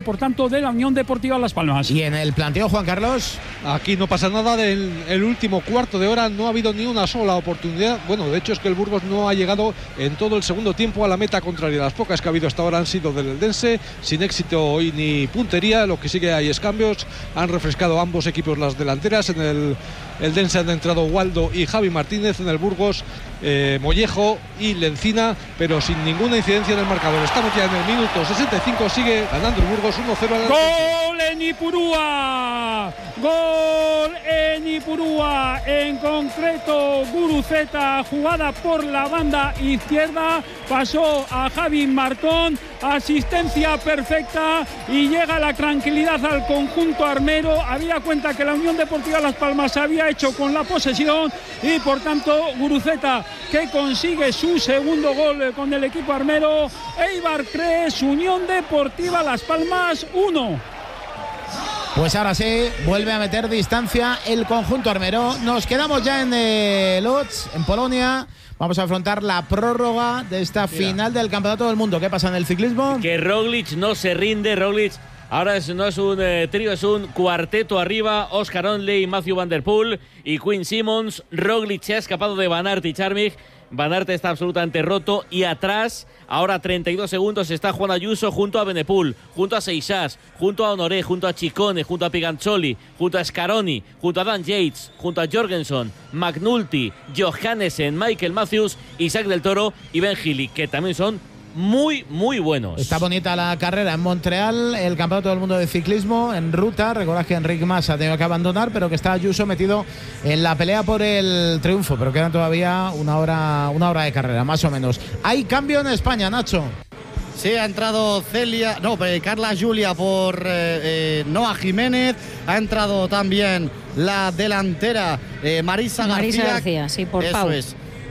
por tanto, de la Unión Deportiva Las Palmas. Y en el planteo, Juan Carlos. Aquí no pasa nada. El último cuarto de hora no ha habido ni una sola oportunidad. Bueno, de hecho es que el Burgos no ha llegado en todo el segundo tiempo a la meta contraria. Las pocas que ha habido hasta ahora han sido del Eldense, sin éxito hoy ni puntería. Lo que sí que hay es cambios. Han refrescado ambos equipos las delanteras. En el Eldense han entrado Waldo y Javi Martínez. En el Burgos Mollejo y Lencina, pero sin ninguna incidencia en el marcador. Estamos ya en el minuto 65, sigue ganando el Burgos 1-0. ¡Gol en Ipurúa! ¡Gol en Ipurúa! En concreto, Guruceta, jugada por la banda izquierda, pasó a Javi Martón, asistencia perfecta y llega la tranquilidad al conjunto armero. Había cuenta que la Unión Deportiva Las Palmas había hecho con la posesión y por tanto Guruceta, que consigue su segundo gol con el equipo armero. Eibar 3, Unión Deportiva Las Palmas 1. Pues ahora sí, vuelve a meter distancia el conjunto armero. Nos quedamos ya en Lodz, en Polonia. Vamos a afrontar la prórroga de esta final del Campeonato del Mundo. ¿Qué pasa en el ciclismo? Que Roglic no se rinde. Roglic ahora no es un trío, es un cuarteto arriba. Oscar Onley, Matthew Van Der Poel y Quinn Simmons. Roglic se ha escapado de Van Aert y Charmig. Van Aert está absolutamente roto y atrás, ahora 32 segundos, está Juan Ayuso junto a Benepul, junto a Seixas, junto a Honoré, junto a Ciccone, junto a Piganzoli, junto a Scaroni, junto a Dan Yates, junto a Jorgensen, McNulty, Johannesen, Michael Matthews, Isaac del Toro y Ben Hilly, que también son muy, muy buenos. Está bonita la carrera en Montreal, el Campeonato del Mundo de Ciclismo en ruta. Recordad que Enric Mas ha tenido que abandonar, pero que está Ayuso metido en la pelea por el triunfo, pero quedan todavía una hora de carrera, más o menos. Hay cambio en España, Nacho. Sí, ha entrado Carla Julia por Noa Jiménez. Ha entrado también la delantera Marisa García. Sí, por Eso Pau. Es.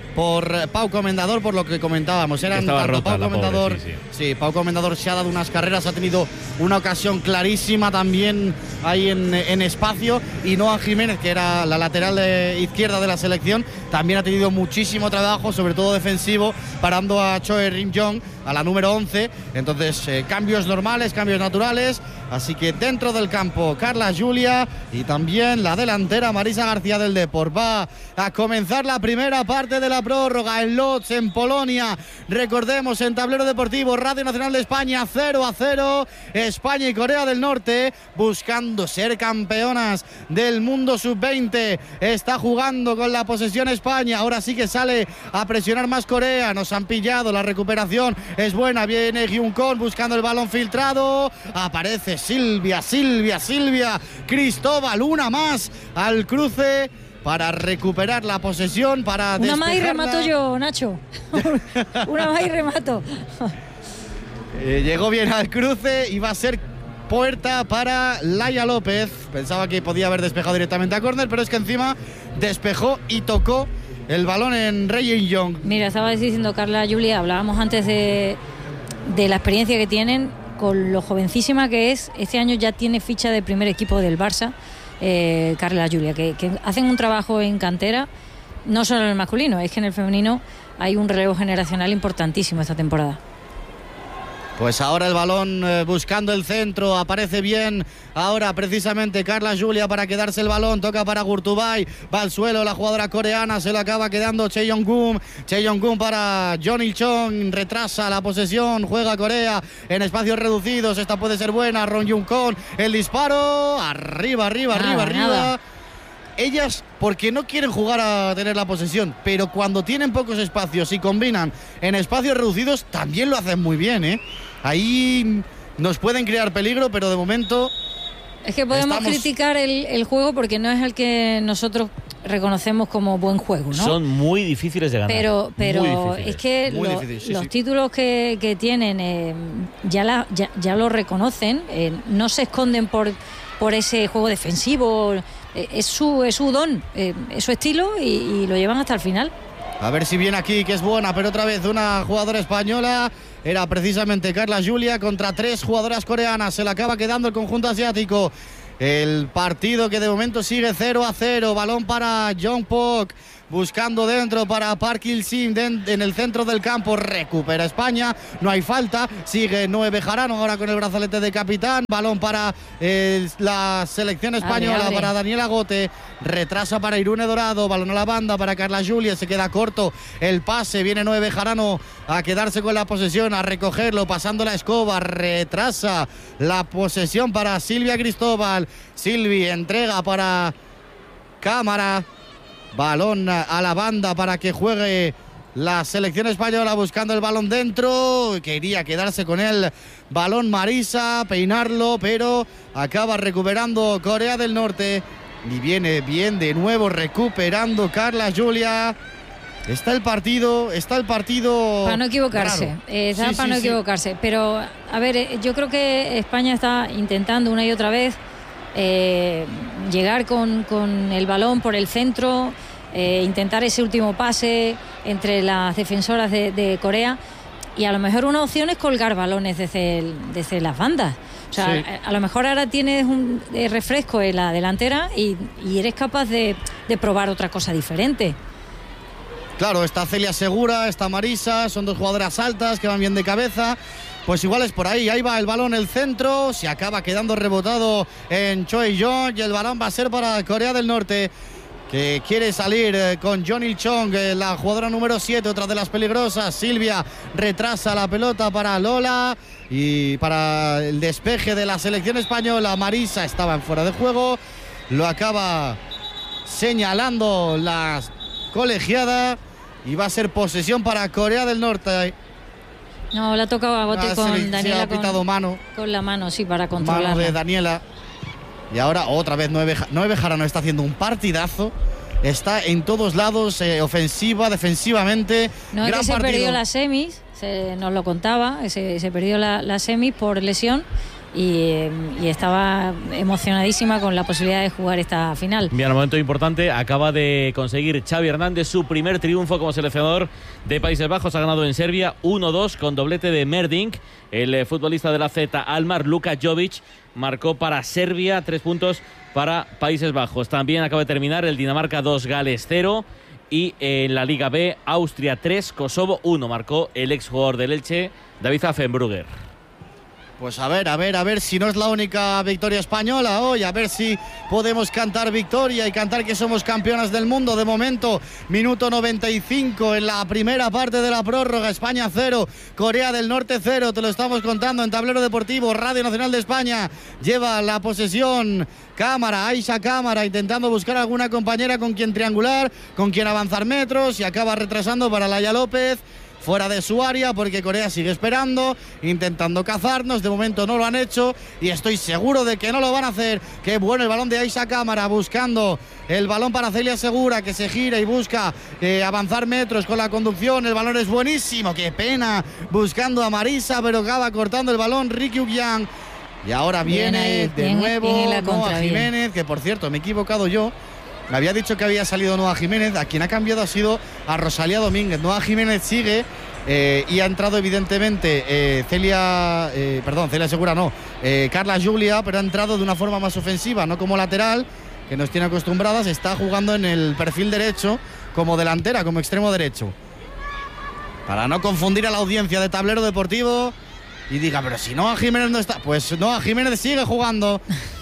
Por Pau Comendador, por lo que comentábamos. Eran tanto rota, Pau Comendador. Pobre, sí. Pau Comendador se ha dado unas carreras, ha tenido una ocasión clarísima también ahí en espacio. Y Noa Jiménez, que era la lateral izquierda de la selección, también ha tenido muchísimo trabajo, sobre todo defensivo, parando a Choe Rim-Jong, a la número 11. Entonces, cambios normales, cambios naturales. Así que dentro del campo, Carla Julia y también la delantera Marisa García del Depor. Va a comenzar la primera parte de la prórroga en Lodz, en Polonia. Recordemos, en Tablero Deportivo, Radio Nacional de España, 0-0. España y Corea del Norte buscando ser campeonas del mundo sub-20. Está jugando con la posesión España. Ahora sí que sale a presionar más Corea. Nos han pillado, la recuperación es buena. Viene Hyunkon buscando el balón filtrado. Aparece Silvia. Cristóbal, una más al cruce para recuperar la posesión, para despejarla. Una más y remato yo, Nacho. Una más y remato. Llegó bien al cruce y va a ser puerta para Laia López. Pensaba que podía haber despejado directamente a córner, pero es que encima despejó y tocó el balón en Ryan Young. Mira, estaba diciendo Carla Julia, hablábamos antes de la experiencia que tienen, con lo jovencísima que es. Este año ya tiene ficha de primer equipo del Barça, Carla Julia, que hacen un trabajo en cantera, no solo en el masculino, es que en el femenino hay un relevo generacional importantísimo esta temporada. Pues ahora el balón buscando el centro, aparece bien ahora precisamente Carla Julia para quedarse el balón, toca para Gurtubay, va al suelo la jugadora coreana, se lo acaba quedando Cheong-gun para John Il-chong, retrasa la posesión, juega Corea en espacios reducidos, esta puede ser buena, Ron Jung-kon, el disparo, arriba. Ellas, porque no quieren jugar a tener la posesión, pero cuando tienen pocos espacios y combinan en espacios reducidos, también lo hacen muy bien, ¿eh? Ahí nos pueden crear peligro, pero de momento... Es que podemos criticar el juego porque no es el que nosotros reconocemos como buen juego, ¿no? Son muy difíciles de ganar. Pero es que los títulos que tienen ya lo reconocen, no se esconden por ese juego defensivo. Es su don, es su estilo y lo llevan hasta el final. A ver si viene aquí, que es buena, pero otra vez una jugadora española. Era precisamente Carla Julia contra 3 jugadoras coreanas. Se la acaba quedando el conjunto asiático. El partido que de momento sigue 0-0. Balón para Jong Pok. buscando dentro para Park Il-sim en el centro del campo. Recupera España, no hay falta, sigue Noé Bejarano ahora con el brazalete de capitán. Balón para la selección española, para Daniela Gote. Retrasa para Irune Dorado, balón a la banda para Carla Julia, se queda corto el pase. Viene Noé Bejarano a quedarse con la posesión, a recogerlo, pasando la escoba. Retrasa la posesión para Silvia Cristóbal. Silvi entrega para Cámara. Balón a la banda para que juegue la selección española, buscando el balón dentro. Quería quedarse con el balón Marisa, peinarlo, pero acaba recuperando Corea del Norte. Y viene bien de nuevo recuperando Carla Julia. Está el partido. Para no equivocarse. Para no equivocarse. Pero, a ver, yo creo que España está intentando una y otra vez llegar con el balón por el centro, intentar ese último pase entre las defensoras de Corea, y a lo mejor una opción es colgar balones desde las bandas. O sea, sí, a lo mejor ahora tienes un refresco en la delantera y eres capaz de probar otra cosa diferente. Claro, está Celia Segura, está Marisa, son dos jugadoras altas que van bien de cabeza. Pues igual es por ahí va el balón, el centro, se acaba quedando rebotado en Choi Jong y el balón va a ser para Corea del Norte, que quiere salir con Jeonil Chong, la jugadora número 7, otra de las peligrosas. Silvia retrasa la pelota para Lola y para el despeje de la selección española. Marisa estaba en fuera de juego, lo acaba señalando la colegiada y va a ser posesión para Corea del Norte. No, le ha tocado a Gote con Daniela. Ha pitado mano. Con la mano, sí, para controlarla. Mano de Daniela. Y ahora otra vez Noé Bejarano está haciendo un partidazo. Está en todos lados, ofensiva, defensivamente. No, es que se perdió las semis, nos lo contaba, se perdió las semis por lesión. Y estaba emocionadísima con la posibilidad de jugar esta final. Bien, un momento importante, acaba de conseguir Xavi Hernández su primer triunfo como seleccionador de Países Bajos. Ha ganado en Serbia 1-2 con doblete de Merdink. El futbolista de la Z Almar, Luka Jovic, marcó para Serbia, 3 puntos para Países Bajos. También acaba de terminar el Dinamarca 2, Gales 0. Y en la Liga B, Austria 3, Kosovo 1. Marcó el exjugador del Elche, David Affenbrugger. Pues a ver si no es la única victoria española hoy, a ver si podemos cantar victoria y cantar que somos campeonas del mundo. De momento, minuto 95 en la primera parte de la prórroga. España 0, Corea del Norte 0, te lo estamos contando en Tablero Deportivo, Radio Nacional de España. Lleva la posesión Cámara, Aisha Cámara, intentando buscar alguna compañera con quien triangular, con quien avanzar metros, y acaba retrasando para Laia López. Fuera de su área, porque Corea sigue esperando, intentando cazarnos. De momento no lo han hecho y estoy seguro de que no lo van a hacer. Qué bueno el balón de Aisha Cámara, buscando el balón para Celia Segura, que se gira y busca avanzar metros con la conducción. El balón es buenísimo, qué pena, buscando a Marisa, pero acaba cortando el balón Ricky Ugyang. Y ahora viene de nuevo Noa Jiménez, que por cierto me he equivocado yo. Me había dicho que había salido Noa Jiménez. A quien ha cambiado ha sido a Rosalía Domínguez. Noa Jiménez sigue y ha entrado evidentemente Celia Segura no, Carla Julia, pero ha entrado de una forma más ofensiva, no como lateral, que nos tiene acostumbradas. Está jugando en el perfil derecho como delantera, como extremo derecho, para no confundir a la audiencia de Tablero Deportivo y diga, pero si Noa Jiménez no está, pues Noa Jiménez sigue jugando.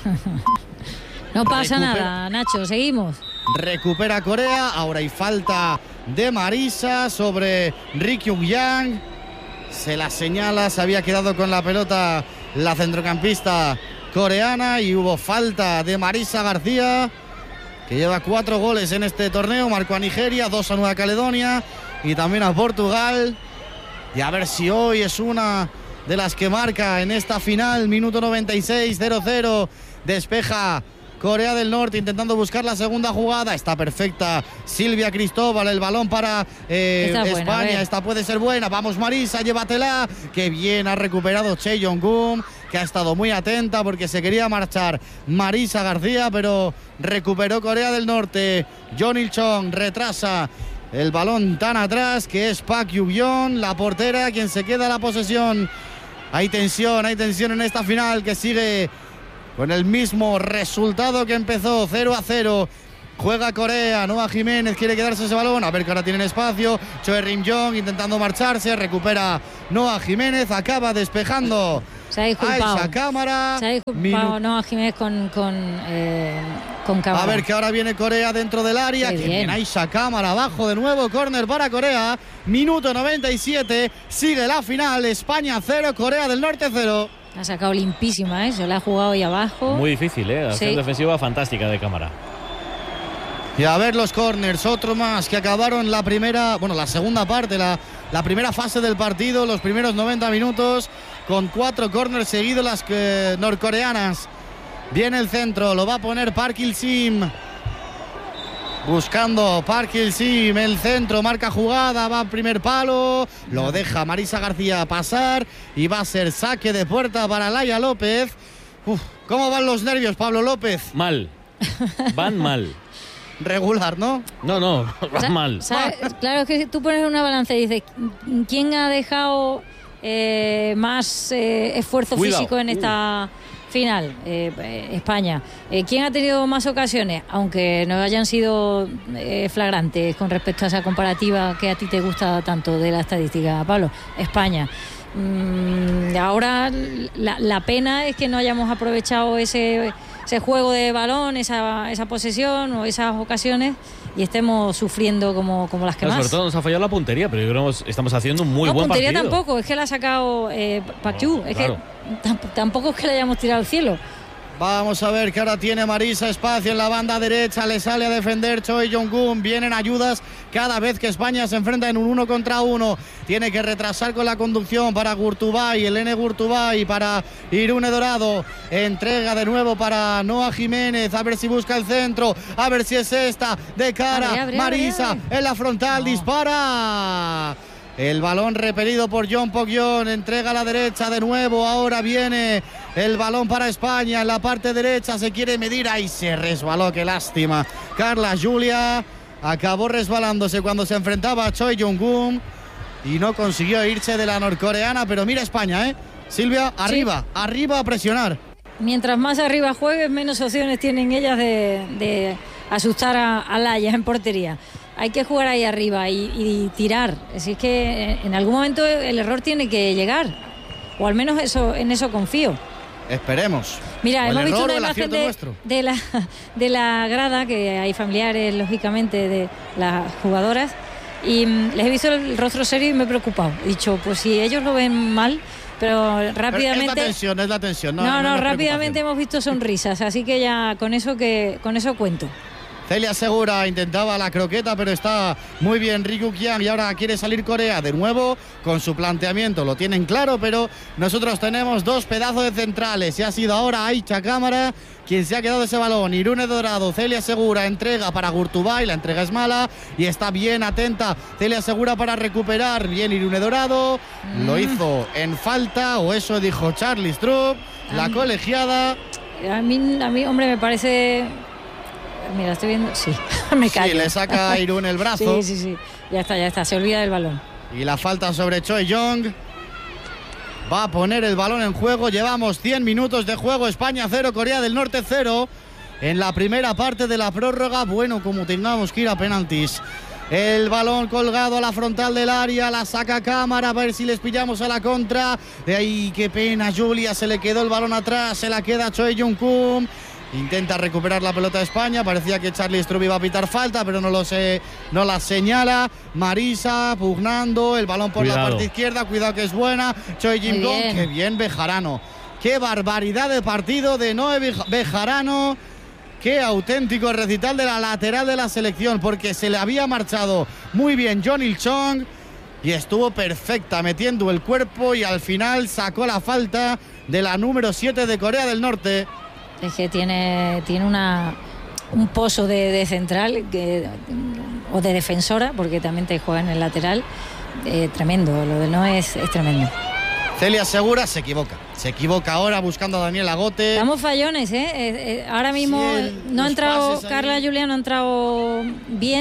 No pasa nada, Nacho, seguimos. Recupera Corea, ahora hay falta de Marisa sobre Ri Kyung-yang. Se la señala, se había quedado con la pelota la centrocampista coreana y hubo falta de Marisa García, que lleva 4 goles en este torneo. Marcó a Nigeria, 2 a Nueva Caledonia y también a Portugal. Y a ver si hoy es una de las que marca en esta final. Minuto 96, 0-0, despeja Corea del Norte intentando buscar la segunda jugada. Está perfecta Silvia Cristóbal, el balón para España. Esta puede ser buena. Vamos Marisa, llévatela. Qué bien ha recuperado Che Jong-gum, que ha estado muy atenta porque se quería marchar Marisa García, pero recuperó Corea del Norte. Jeonil Chong retrasa el balón tan atrás, que es Park Yu-yeon, la portera, quien se queda la posesión. Hay tensión en esta final, que sigue con el mismo resultado que empezó, 0-0 Juega Corea, Noah Jiménez quiere quedarse ese balón. A ver que ahora tienen espacio. Choi Rim-jong intentando marcharse. Recupera Noah Jiménez. Acaba despejando. Se ha disculpado. Aisha Cámara. Se ha disculpado Noah Jiménez con Cámara. A ver que ahora viene Corea dentro del área. Que bien Aisha Cámara abajo de nuevo. Córner para Corea. Minuto 97. Sigue la final. España 0, Corea del Norte 0. Ha sacado limpísima, se la ha jugado ahí abajo. Muy difícil, acción defensiva fantástica de Cámara. Y a ver los corners, otro más que acabaron la segunda parte, la primera fase del partido, los primeros 90 minutos, con 4 corners seguidos las norcoreanas. Viene el centro, lo va a poner Park Il-sim. Buscando Park Il-sim, el centro, marca jugada, va al primer palo, lo deja Marisa García pasar y va a ser saque de puerta para Laia López. ¿Cómo van los nervios, Pablo López? Mal, van mal. Regular, ¿no? No, van mal. Claro, es que tú pones una balanza y dices, ¿quién ha dejado más esfuerzo físico en esta final? España. ¿Quién ha tenido más ocasiones? Aunque no hayan sido flagrantes con respecto a esa comparativa que a ti te gusta tanto de la estadística, Pablo. España. Ahora la pena es que no hayamos aprovechado ese juego de balón, esa posesión o esas ocasiones y estemos sufriendo como las que más. Sobre todo nos ha fallado la puntería, pero yo creo que estamos haciendo un muy buen partido. La puntería tampoco, es que la ha sacado Park-Ju, claro. Que tampoco es que la hayamos tirado al cielo. Vamos a ver que ahora tiene Marisa espacio en la banda derecha, le sale a defender Choi Jong-un, vienen ayudas cada vez que España se enfrenta en un 1 contra 1, tiene que retrasar con la conducción para Gurtubay, Elene Gurtubay para Irune Dorado, entrega de nuevo para Noah Jiménez, a ver si busca el centro, a ver si es esta, de cara, Marisa en la frontal, dispara. El balón repelido por John Pok-yeon, entrega a la derecha de nuevo, ahora viene el balón para España, en la parte derecha se quiere medir, ahí se resbaló, qué lástima. Carla Julia acabó resbalándose cuando se enfrentaba a Choi Jong-un y no consiguió irse de la norcoreana, pero mira España, Silvia, arriba a presionar. Mientras más arriba juegues, menos opciones tienen ellas de asustar a Laia en portería. Hay que jugar ahí arriba y tirar. Es que en algún momento el error tiene que llegar. O al menos en eso confío. Esperemos. Mira, hemos visto una imagen de la grada, que hay familiares, lógicamente, de las jugadoras. Y les he visto el rostro serio y me he preocupado. He dicho, pues si ellos lo ven mal, pero rápidamente... Pero es la tensión. No, rápidamente hemos visto sonrisas. Así que ya con eso cuento. Celia Segura intentaba la croqueta, pero está muy bien Riku Kiang y ahora quiere salir Corea de nuevo con su planteamiento. Lo tienen claro, pero nosotros tenemos 2 pedazos de centrales y ha sido ahora Aisha Cámara quien se ha quedado ese balón. Irune Dorado, Celia Segura, entrega para Gurtubay, la entrega es mala y está bien atenta Celia Segura para recuperar. Bien Irune Dorado, lo hizo en falta, o eso dijo Charlie Strupp, la colegiada. A mí, hombre, me parece... Mira, estoy viendo... Sí, me callo. Sí, le saca a Irún el brazo. Sí. Ya está, se olvida del balón. Y la falta sobre Choi Jong. Va a poner el balón en juego. Llevamos 100 minutos de juego. España 0, Corea del Norte 0. En la primera parte de la prórroga. Bueno, como tengamos que ir a penaltis. El balón colgado a la frontal del área. La saca Cámara. A ver si les pillamos a la contra. De ahí, qué pena, Julia. Se le quedó el balón atrás. Se la queda Choi Jong-un. Intenta recuperar la pelota de España. Parecía que Charlie Strupp iba a pitar falta, pero no la señala. Marisa pugnando el balón por la parte izquierda. Cuidado que es buena. Choi Jong-un. Qué bien Bejarano. Qué barbaridad de partido de Noé Bejarano. Qué auténtico recital de la lateral de la selección, porque se le había marchado muy bien John Il-chong y estuvo perfecta metiendo el cuerpo y al final sacó la falta de la número 7 de Corea del Norte. Es que tiene un pozo de central o de defensora, porque también te juega en el lateral, tremendo. Lo de no es tremendo. Celia Segura se equivoca ahora buscando a Daniel Agote. Estamos fallones, ahora mismo no ha entrado Carla Julia, no ha entrado bien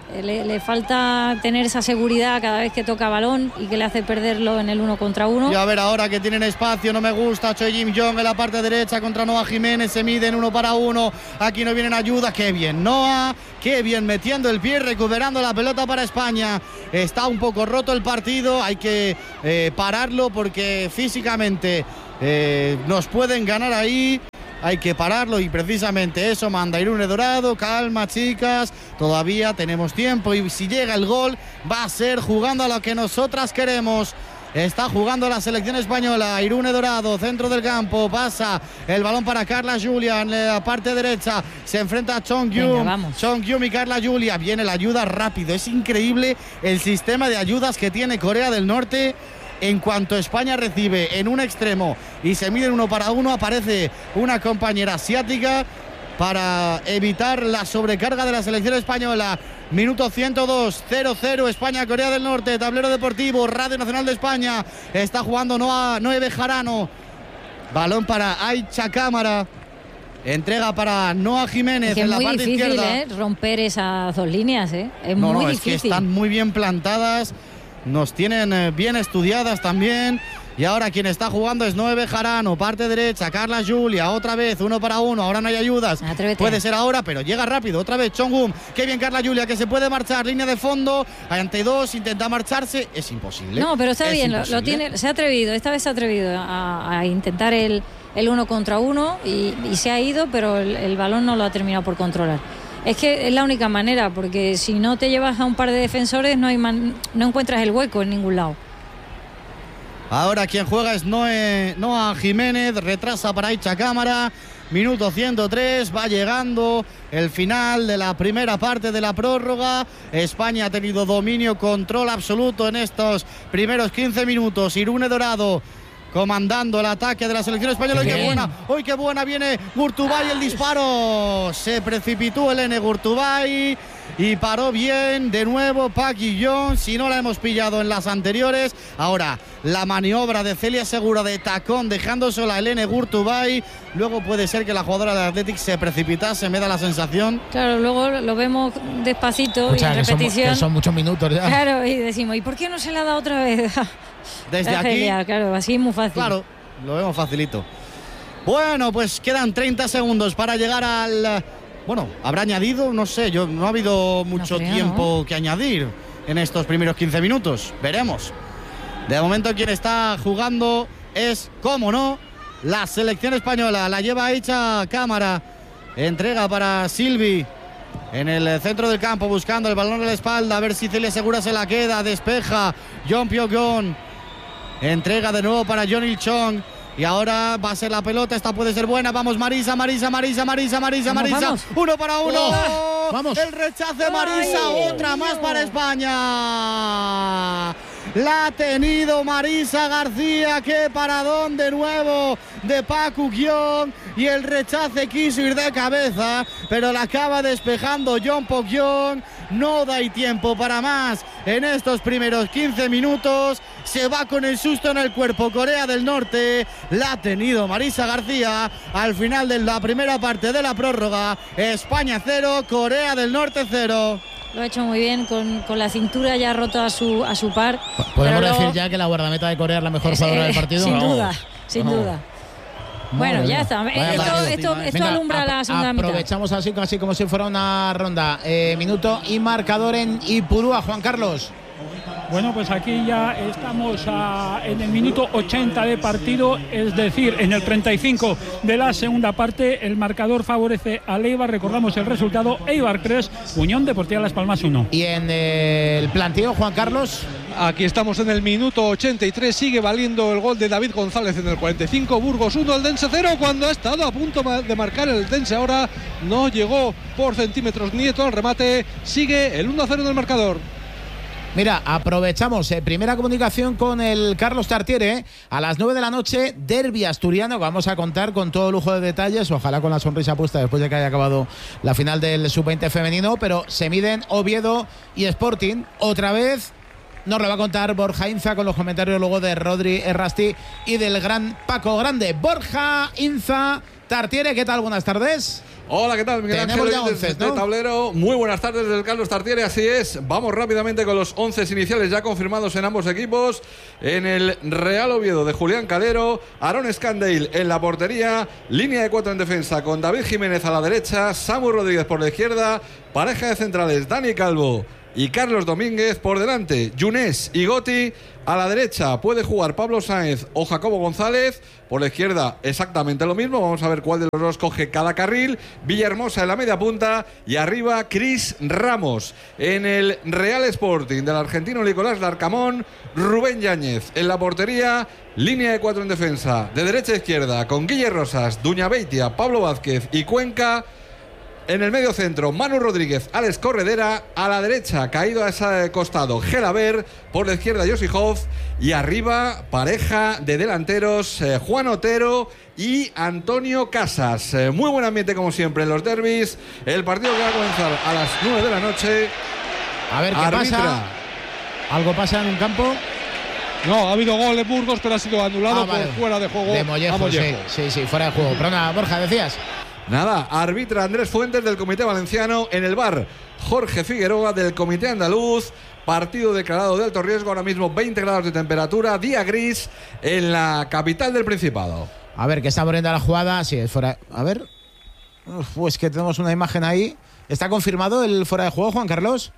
Le falta tener esa seguridad cada vez que toca balón y que le hace perderlo en el 1 contra 1. Y a ver ahora que tienen espacio, no me gusta. Choi Jim-Jong en la parte derecha contra Noah Jiménez, se miden 1 para 1. Aquí no vienen ayudas, qué bien Noah, qué bien metiendo el pie, recuperando la pelota para España. Está un poco roto el partido, hay que pararlo porque físicamente nos pueden ganar ahí. Hay que pararlo y precisamente eso manda Irune Dorado. Calma, chicas, todavía tenemos tiempo y si llega el gol va a ser jugando a lo que nosotras queremos. Está jugando la selección española. Irune Dorado, centro del campo, pasa el balón para Carla Julia en la parte derecha, se enfrenta a Chong Yum y Carla Julia. Viene la ayuda rápido, es increíble el sistema de ayudas que tiene Corea del Norte. En cuanto España recibe en un extremo y se miden 1 para 1, aparece una compañera asiática para evitar la sobrecarga de la selección española. Minuto 102, 0-0, España-Corea del Norte, tablero deportivo, Radio Nacional de España. Está jugando Noé Bejarano. Balón para Aicha Cámara. Entrega para Noah Jiménez en la parte izquierda. Es muy difícil romper esas dos líneas, Es muy difícil. Es que están muy bien plantadas. Nos tienen bien estudiadas también. Y ahora quien está jugando es Noé Bejarano, parte derecha, Carla Julia, otra vez 1 para 1, ahora no hay ayudas. Atrévete. Puede ser ahora, pero llega rápido, otra vez Chong-Gum, qué bien Carla Julia, que se puede marchar, línea de fondo, ante 2, intenta marcharse, es imposible. No, pero está bien, lo tiene, se ha atrevido, esta vez se ha atrevido a intentar el 1 contra 1 y se ha ido, pero el balón no lo ha terminado por controlar. Es que es la única manera, porque si no te llevas a un par de defensores no encuentras el hueco en ningún lado. Ahora quien juega es Noah Jiménez, retrasa para Aicha Cámara. Minuto 103, va llegando el final de la primera parte de la prórroga. España ha tenido dominio, control absoluto en estos primeros 15 minutos. Irune Dorado comandando el ataque de la selección española. ¡Uy, qué buena! Viene Gurtubay, el disparo. Se precipitó el Gurtubay y paró bien de nuevo Park Ji-yeon. Si no la hemos pillado en las anteriores, ahora la maniobra de Celia Segura de tacón dejando sola a Helene Gurtubay. Luego puede ser que la jugadora de Athletic se precipitase, me da la sensación. Claro, luego lo vemos despacito y en repetición. Son muchos minutos ya. Claro, y decimos, ¿y por qué no se la da otra vez? Desde aquí, claro, así es muy fácil. Claro, lo vemos facilito. Bueno, pues quedan 30 segundos para llegar al... Bueno, ¿habrá añadido? No sé, no ha habido mucho tiempo que añadir en estos primeros 15 minutos. Veremos. De momento quien está jugando es, cómo no, la selección española. La lleva hecha Cámara. Entrega para Silvi en el centro del campo, buscando el balón a la espalda. A ver si Celia Segura se la queda. Despeja Jeon Pyong-gon. Entrega de nuevo para Jeon Il-chong. Y ahora va a ser la pelota, esta puede ser buena. Vamos Marisa. 1 para 1. Vamos. El rechace Marisa, otra más para España. La ha tenido Marisa García, qué paradón de nuevo de Park Uk-yeon. Y el rechace quiso ir de cabeza, pero la acaba despejando Jeon Pok-yeon. No da tiempo para más en estos primeros 15 minutos. Se va con el susto en el cuerpo Corea del Norte. La ha tenido Marisa García al final de la primera parte de la prórroga. España 0, Corea del Norte 0. Lo ha hecho muy bien, con la cintura ya roto a su par. ¿Podemos decir ya que la guardameta de Corea es la mejor jugadora del partido? Sin duda. Bueno, ya está. Esto alumbra la segunda mitad. Aprovechamos así como si fuera una ronda. Minuto y marcador en Ipurúa, Juan Carlos. Bueno, pues aquí ya estamos en el minuto 80 de partido, es decir, en el 35 de la segunda parte. El marcador favorece al Eibar. Recordamos el resultado: Eibar 3, Unión Deportiva Las Palmas 1. Y en el planteo, Juan Carlos. Aquí estamos en el minuto 83, sigue valiendo el gol de David González en el 45, Burgos 1, el Dense 0, cuando ha estado a punto de marcar el Dense. Ahora no llegó por centímetros Nieto al remate, sigue el 1-0 en el marcador. Mira, aprovechamos primera comunicación con el Carlos Tartiere. A las 9 de la noche, derbi asturiano. Vamos a contar con todo lujo de detalles, ojalá con la sonrisa puesta después de que haya acabado la final del Sub-20 femenino. Pero se miden Oviedo y Sporting. Otra vez nos lo va a contar Borja Inza con los comentarios luego de Rodri Errasti y del gran Paco Grande. Borja Inza, Tartiere, ¿qué tal? Buenas tardes. Hola, ¿qué tal? Miguel Tenemos Ángel, ya 11, desde ¿no? tablero. Muy buenas tardes desde el Carlos Tartiere, así es. Vamos rápidamente con los 11 iniciales ya confirmados en ambos equipos. En el Real Oviedo de Julián Calero, Aaron Scandale en la portería, línea de 4 en defensa con David Jiménez a la derecha, Samu Rodríguez por la izquierda, pareja de centrales Dani Calvo y Carlos Domínguez por delante, Younes y Goti. A la derecha puede jugar Pablo Sáenz o Jacobo González. Por la izquierda exactamente lo mismo. Vamos a ver cuál de los dos coge cada carril. Villahermosa en la media punta. Y arriba Cris Ramos. En el Real Sporting del argentino Nicolás Larcamón, Rubén Yáñez en la portería. Línea de 4 en defensa. De derecha a izquierda con Guille Rosas, Duña Beitia, Pablo Vázquez y Cuenca. En el medio centro, Manu Rodríguez, Alex Corredera. A la derecha, caído a ese costado, Gelaber. Por la izquierda, Josi Hoff. Y arriba, pareja de delanteros, Juan Otero y Antonio Casas. Muy buen ambiente, como siempre, en los derbis. El partido que va a comenzar a las 9 de la noche. A ver qué pasa. ¿Algo pasa en un campo? No, ha habido gol de Burgos, pero ha sido anulado vale. por fuera de juego. De Mollejo, sí, fuera de juego. Pero nada, Borja, decías. Nada, arbitra Andrés Fuentes del Comité Valenciano. En el VAR, Jorge Figueroa del Comité Andaluz. Partido declarado de alto riesgo, ahora mismo 20 grados de temperatura, día gris en la capital del Principado. A ver, que está abriendo la jugada. Sí, es fuera. A ver. Pues que tenemos una imagen ahí. ¿Está confirmado el fuera de juego, Juan Carlos?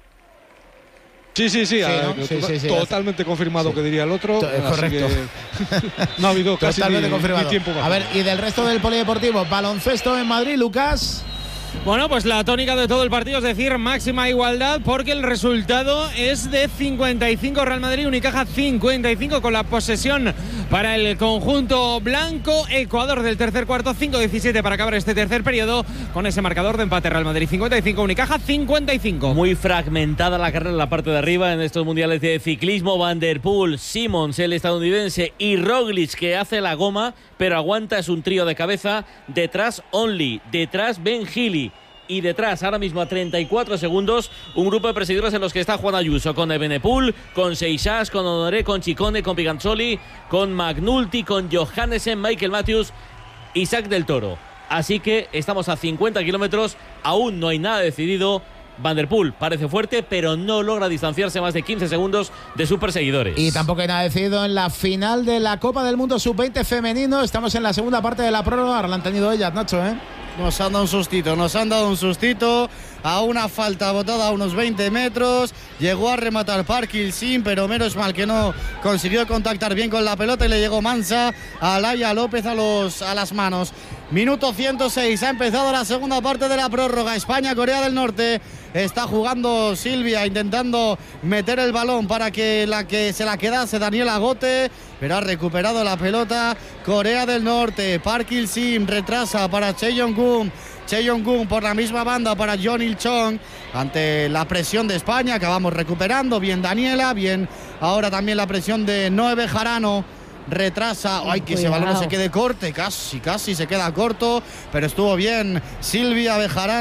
Sí, ¿no? Totalmente confirmado, que diría el otro. Correcto. No ha habido casi ni tiempo. A ver, y del resto del polideportivo, baloncesto en Madrid, Lucas. Bueno, pues la tónica de todo el partido, es decir, máxima igualdad, porque el resultado es de 55 Real Madrid, Unicaja 55, con la posesión para el conjunto blanco. Ecuador del tercer cuarto, 5-17 para acabar este tercer periodo, con ese marcador de empate. Real Madrid 55, Unicaja 55. Muy fragmentada la carrera en la parte de arriba en estos mundiales de ciclismo. Van der Poel, Simons, el estadounidense, y Roglic, que hace la goma, pero aguanta, es un trío de cabeza. Detrás Only, detrás Ben Healy. Y detrás, ahora mismo a 34 segundos, un grupo de perseguidores en los que está Juan Ayuso, con Evenepoel, con Seixas, con Honoré, con Ciccone, con Piganzoli, con McNulty, con Johannesen, Michael Matthews, Isaac del Toro. Así que estamos a 50 kilómetros, aún no hay nada decidido. Van der Poel parece fuerte, pero no logra distanciarse más de 15 segundos de sus perseguidores. Y tampoco hay nada decidido en la final de la Copa del Mundo Sub-20 femenino. Estamos en la segunda parte de la prórroga. Ahora la han tenido ellas, Nacho, ¿eh? Nos han dado un sustito a una falta botada a unos 20 metros. Llegó a rematar Parkinson, pero menos mal que no consiguió contactar bien con la pelota y le llegó mansa a Laia López a las manos. Minuto 106, ha empezado la segunda parte de la prórroga. España-Corea del Norte. Está jugando Silvia, intentando meter el balón para que la que se la quedase Daniela Gote, pero ha recuperado la pelota Corea del Norte. Park Il-sim retrasa para Che Yong-gun. Che Yong-gun por la misma banda para John Il-chong. Ante la presión de España, acabamos recuperando. Bien Daniela, bien ahora también la presión de Noé Bejarano. Retrasa, ay, que ese balón no se quede corte, casi se queda corto, pero estuvo bien Silvia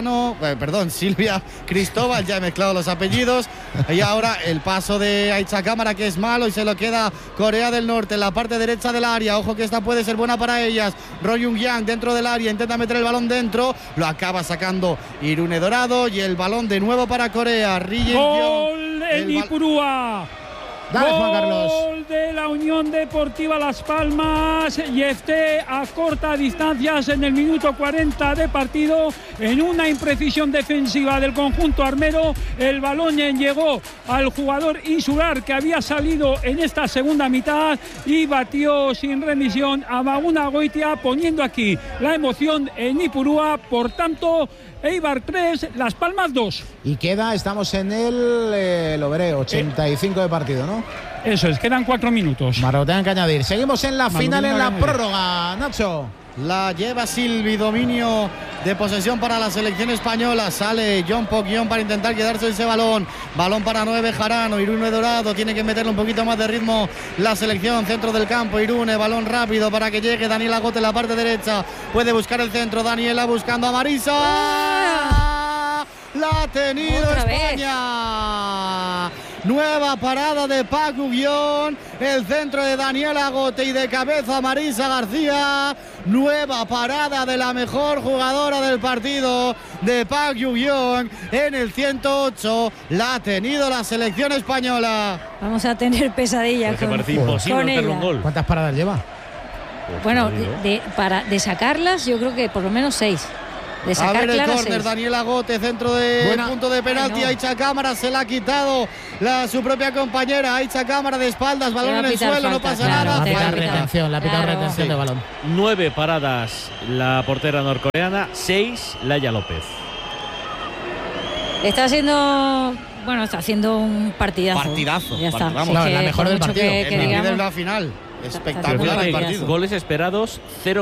Cristóbal, ya he mezclado los apellidos. Y ahora el paso de Aicha Cámara, que es malo, y se lo queda Corea del Norte en la parte derecha del área. Ojo que esta puede ser buena para ellas. Ro Yung-yang dentro del área, intenta meter el balón dentro, lo acaba sacando Irune Dorado, y el balón de nuevo para Corea. Gol en Ipurúa. Dale, Juan Carlos. Gol de la Unión Deportiva Las Palmas, y este a corta distancias en el minuto 40 de partido. En una imprecisión defensiva del conjunto armero, el balón llegó al jugador insular que había salido en esta segunda mitad y batió sin remisión a Maguna Goitia, poniendo aquí la emoción en Ipurúa. Por tanto, Eibar 3, Las Palmas 2. Y estamos en el, lo veré, 85 de partido, ¿no? Eso es, quedan 4 minutos. Maro, tengan que añadir. Seguimos en la final, en la prórroga, Nacho. La lleva Silvi, dominio de posesión para la selección española. Sale John Pok-yon para intentar quedarse ese balón. Balón para Noé Bejarano. Irune Dorado tiene que meterle un poquito más de ritmo la selección. Centro del campo, Irune, balón rápido para que llegue Daniela Gote en la parte derecha. Puede buscar el centro, Daniela buscando a Marisa. La ha tenido España. Nueva parada de Paco Guión. El centro de Daniela Gote y de cabeza Marisa García. nueva parada de la mejor jugadora del partido, de Park Yu-yeong, en el 108. La ha tenido la selección española. Vamos a tener pesadillas con, parece imposible hacer un gol. ¿Cuántas paradas lleva? Pues bueno, de sacarlas yo creo que por lo menos 6. De sacar, a ver el córner, 6. Daniela Gote, centro de punto de penalti. Aicha Cámara se la ha quitado su propia compañera. Aicha Cámara de espaldas, balón en el suelo, falta, no pasa nada. La pita retención, retención de balón. 9 paradas la portera norcoreana, 6 Laia López. Está haciendo un partidazo. Ya está. Vamos, la mejor del partido. En la final. Espectacular el partido. Goles esperados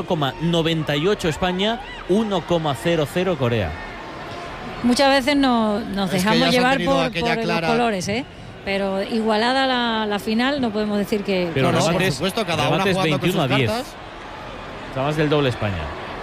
0,98 España, 1,00 Corea. Muchas veces nos dejamos llevar por los colores, pero igualada la final no podemos decir que... Pero no, por supuesto, cada una jugando con sus cartas. Está más del doble España.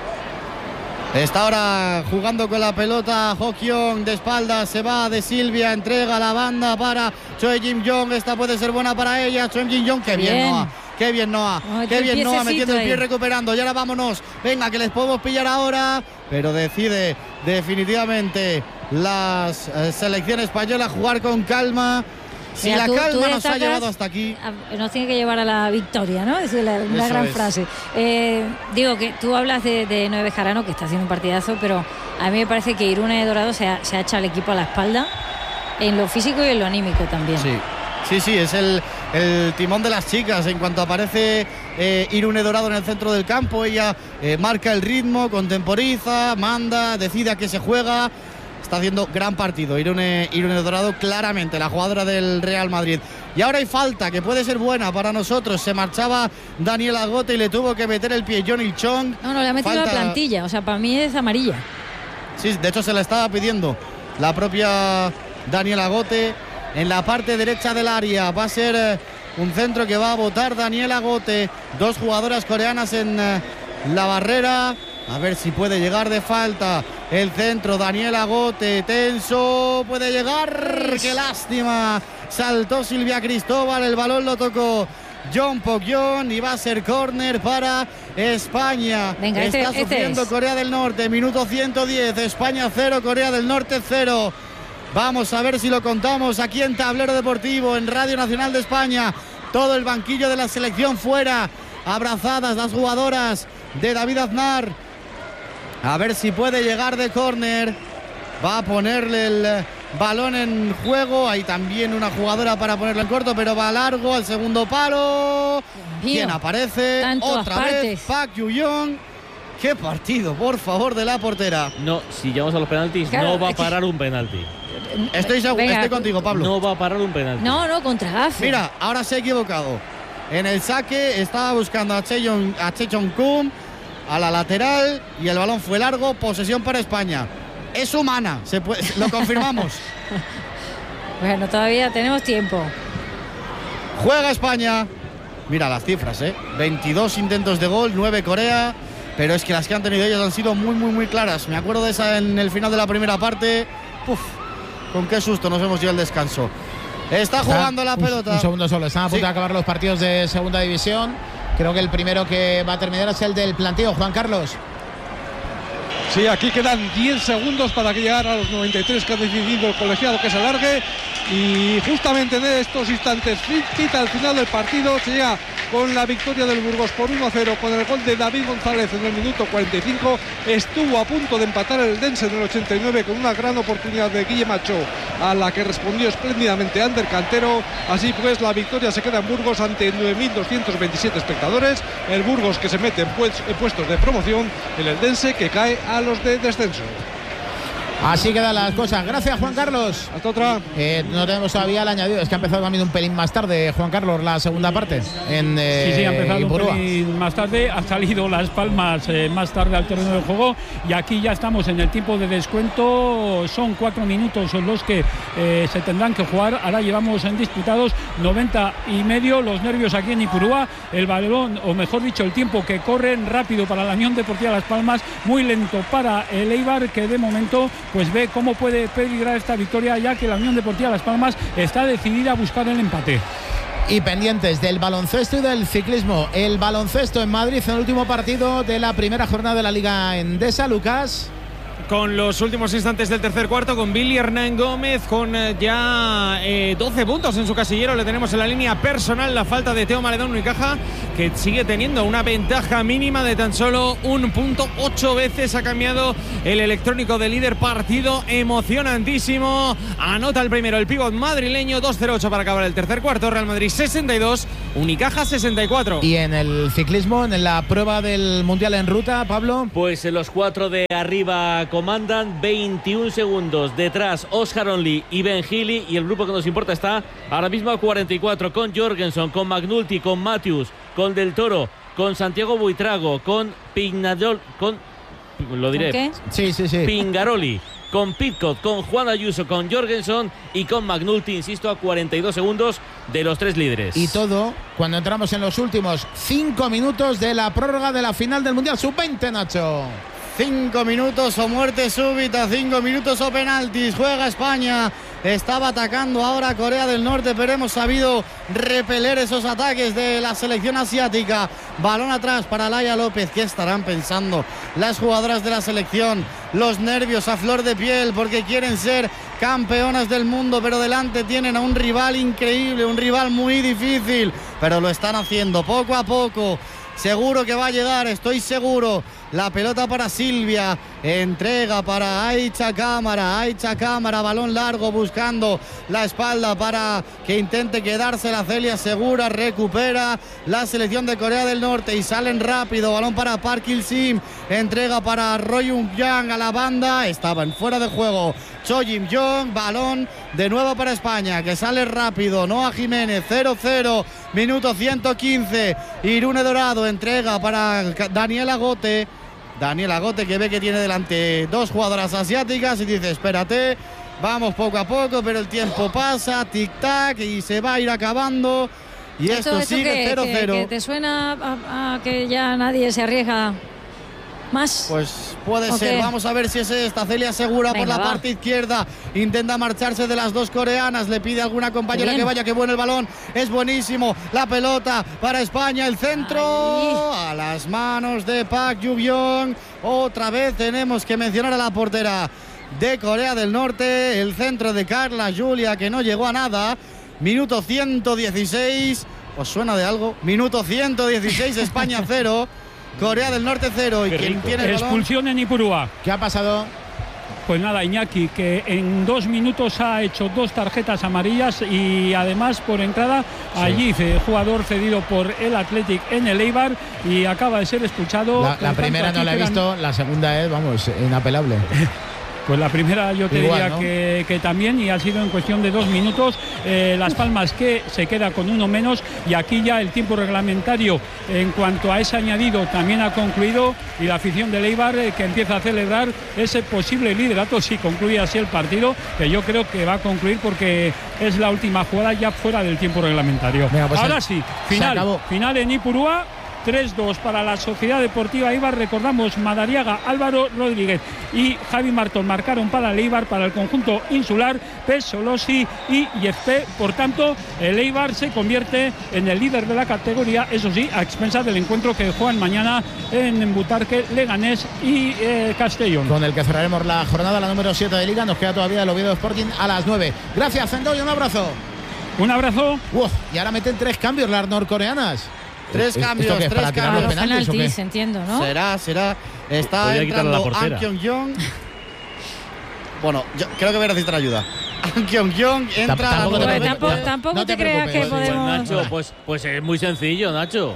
Está ahora jugando con la pelota Ho-kyung de espaldas, se va de Silvia, entrega la banda para Choi Jin-young. Esta puede ser buena para ella. Choi Jin-young, qué bien Noah. Qué bien Noah, metiendo el pie, recuperando. Y ahora vámonos, venga, que les podemos pillar ahora. Pero decide definitivamente la selección española jugar con calma. Si la calma nos ha llevado hasta aquí, nos tiene que llevar a la victoria, ¿no? Es una gran frase. Digo que tú hablas de Noé Bejarano, que está haciendo un partidazo, pero a mí me parece que Irune Dorado se ha echado al equipo a la espalda, en lo físico y en lo anímico también. Sí, es el timón de las chicas. En cuanto aparece Irune Dorado en el centro del campo, ella marca el ritmo, contemporiza, manda, decide a qué se juega. Está haciendo gran partido Irune Dorado, claramente la jugadora del Real Madrid. Y ahora hay falta que puede ser buena para nosotros. Se marchaba Daniela Gote y le tuvo que meter el pie Johnny Chong. No, le ha metido la plantilla. O sea, para mí es amarilla. Sí, de hecho se la estaba pidiendo la propia Daniela Gote. En la parte derecha del área va a ser un centro que va a botar Daniela Gote. 2 jugadoras coreanas en la barrera. A ver si puede llegar de falta el centro. Daniela Gote, tenso, puede llegar. ¡Qué lástima! Saltó Silvia Cristóbal, el balón lo tocó John Pok-yeon y va a ser córner para España. Venga, está sufriendo Corea del Norte, minuto 110, España 0, Corea del Norte 0. Vamos a ver si lo contamos aquí en Tablero Deportivo, en Radio Nacional de España. Todo el banquillo de la selección fuera, abrazadas las jugadoras de David Aznar. A ver si puede llegar de córner. Va a ponerle el balón en juego. Hay también una jugadora para ponerlo en corto, pero va largo al segundo palo. ¿Quién aparece? Otra vez Park Yu-yeong. Qué partido, por favor, de la portera. No, si llegamos a los penaltis, claro, no va a parar un penalti. Estoy contigo, Pablo. No va a parar un penalti. No, contra Gafe. Mira, ahora se ha equivocado. En el saque estaba buscando a Chechon-kum a la lateral y el balón fue largo. Posesión para España. Es humana, lo confirmamos. Bueno, todavía tenemos tiempo. Juega España. Mira las cifras, 22 intentos de gol, 9 Corea. Pero es que las que han tenido ellos han sido muy, muy, muy claras. Me acuerdo de esa en el final de la primera parte. Puf, con qué susto nos hemos ido al descanso. Está jugando la pelota. Un segundo solo. Están a punto de acabar los partidos de segunda división. Creo que el primero que va a terminar es el del planteo, Juan Carlos. Sí, aquí quedan 10 segundos para que llegar a los 93 que ha decidido el colegiado que se alargue. Y justamente en estos instantes, cita al final del partido, se llega con la victoria del Burgos por 1-0 con el gol de David González en el minuto 45. Estuvo a punto de empatar el Dense en el 89 con una gran oportunidad de Guille Macho, a la que respondió espléndidamente Ander Cantero. Así pues, la victoria se queda en Burgos ante 9.227 espectadores. El Burgos que se mete en puestos de promoción, el Dense que cae a los de descenso. Así quedan las cosas. Gracias, Juan Carlos. Hasta otra. No tenemos todavía el añadido. Es que ha empezado también un pelín más tarde, Juan Carlos, la segunda parte. Sí, ha empezado un pelín más tarde. Ha salido Las Palmas más tarde al terreno de juego. Y aquí ya estamos en el tiempo de descuento. Son 4 minutos los que se tendrán que jugar. Ahora llevamos en disputados 90 y medio. Los nervios aquí en Ipurúa. El balón, o mejor dicho, el tiempo que corren rápido para la Unión Deportiva Las Palmas. Muy lento para el Eibar, que de momento pues ve cómo puede peligrar esta victoria, ya que la Unión Deportiva Las Palmas está decidida a buscar el empate. Y pendientes del baloncesto y del ciclismo. El baloncesto en Madrid en el último partido de la primera jornada de la Liga Endesa, Lucas. Con los últimos instantes del tercer cuarto, con Billy Hernán Gómez, con ya 12 puntos en su casillero. Le tenemos en la línea personal la falta de Teo Maledón Unicaja, que sigue teniendo una ventaja mínima de tan solo 1 punto. 8 veces ha cambiado el electrónico de líder. Partido emocionantísimo. Anota el primero el pívot madrileño. 2-0-8 para acabar el tercer cuarto. Real Madrid 62, Unicaja 64. Y en el ciclismo, en la prueba del Mundial en ruta, Pablo. Pues los 4 de arriba comandan 21 segundos. Detrás Oscar Only y Ben Healy, y el grupo que nos importa está ahora mismo a 44 con Jorgensen, con McNulty, con Matthews, con Del Toro, con Santiago Buitrago, con Pignarol, con lo diré. ¿Qué? Sí. Pingaroli, con Pitcock, con Juan Ayuso, con Jorgensen y con McNulty, insisto, a 42 segundos de los 3 líderes. Y todo cuando entramos en los últimos 5 minutos de la prórroga de la final del Mundial Sub-20, Nacho. 5 minutos o muerte súbita, 5 minutos o penaltis. Juega España. Estaba atacando ahora Corea del Norte, pero hemos sabido repeler esos ataques de la selección asiática. Balón atrás para Laia López. ¿Qué estarán pensando las jugadoras de la selección? Los nervios a flor de piel porque quieren ser campeonas del mundo, pero delante tienen a un rival increíble, un rival muy difícil, pero lo están haciendo poco a poco. Seguro que va a llegar, estoy seguro. La pelota para Silvia, entrega para Aicha Cámara, balón largo buscando la espalda para que intente quedarse la Celia Segura, recupera la selección de Corea del Norte y salen rápido, balón para Park Il-sim, entrega para Roy Young a la banda, estaba en fuera de juego Cho Jim-young, balón de nuevo para España, que sale rápido, Noa Jiménez, 0-0, minuto 115, Irune Dorado, entrega para Daniela Gote, que ve que tiene delante 2 jugadoras asiáticas y dice, espérate, vamos poco a poco, pero el tiempo pasa, tic-tac, y se va a ir acabando, y esto sigue 0-0. ¿Que te suena a que ya nadie se arriesga más? Pues puede ser, vamos a ver si es esta. Celia Segura. Venga, por la parte izquierda, intenta marcharse de las 2 coreanas, le pide a alguna compañera que vaya, que bueno el balón, es buenísimo, la pelota para España, el centro a las manos de Park Ju-byung. Otra vez tenemos que mencionar a la portera de Corea del Norte, el centro de Carla Julia, que no llegó a nada. Minuto 116, ¿os suena de algo? Minuto 116, España 0, Corea del Norte 0. Y quien tiene el balón... Expulsión en Ipurúa. ¿Qué ha pasado? Pues nada, Iñaki, que en 2 minutos ha hecho 2 tarjetas amarillas y además por entrada allí, jugador cedido por el Athletic en el Eibar, y acaba de ser expulsado. La primera no la he visto, la segunda es, vamos, inapelable. Pues la primera yo te igual, diría, ¿no? que también, y ha sido en cuestión de 2 minutos. Las Palmas, que se queda con 1 menos, y aquí ya el tiempo reglamentario en cuanto a ese añadido también ha concluido, y la afición del Eibar que empieza a celebrar ese posible liderato si concluye así el partido, que yo creo que va a concluir porque es la última jugada ya fuera del tiempo reglamentario. Venga, pues ahora sí, final en Ipurúa. 3-2 para la Sociedad Deportiva Eibar. Recordamos, Madariaga, Álvaro Rodríguez y Javi Martón marcaron para el Eibar, para el conjunto insular, Pesolosi y Yezpe. Por tanto, el Eibar se convierte en el líder de la categoría, eso sí, a expensas del encuentro que juegan mañana en Butarque, Leganés y Castellón. Con el que cerraremos la jornada, la número 7 de Liga. Nos queda todavía el Oviedo Sporting a las 9. Gracias, Zendoy, un abrazo. Un abrazo. Y ahora meten 3 cambios las norcoreanas. 3 cambios, 3 cambios. Penaltis, entiendo, ¿no? Será. Está entrando An Kyung-young. Bueno, yo creo que voy a necesitar ayuda. An Kyung-young entra. Tampoco te creas que podemos. Nacho, pues es muy sencillo, Nacho.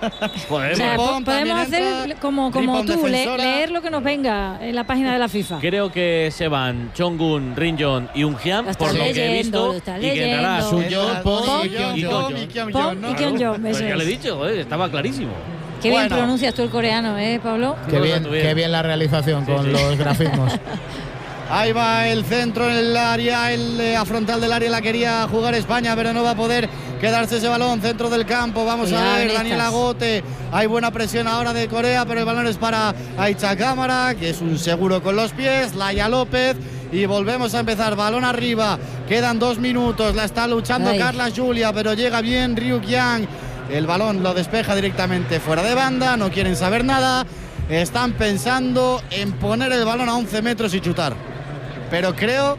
Podemos hacer como tú, leer lo que nos venga en la página de la FIFA. Creo que se van Chongun, Rinjon y Ungian, por lo que he visto, y que entrará Suyon, Pong y Kyung-young. Pues ya le he dicho, estaba clarísimo. Qué bien pronuncias tú el coreano, Pablo. Qué bien la realización con los grafismos. Ahí va el centro en el área, a frontal del área la quería jugar España, pero no va a poder quedarse ese balón, centro del campo. Vamos a ver, Daniela Gote. Hay buena presión ahora de Corea, pero el balón es para Aicha Cámara, que es un seguro con los pies. Laia López y volvemos a empezar. Balón arriba, quedan 2 minutos, la está luchando Carla Julia, pero llega bien Ryu Yang. El balón lo despeja directamente fuera de banda, no quieren saber nada. Están pensando en poner el balón a 11 metros y chutar. Pero creo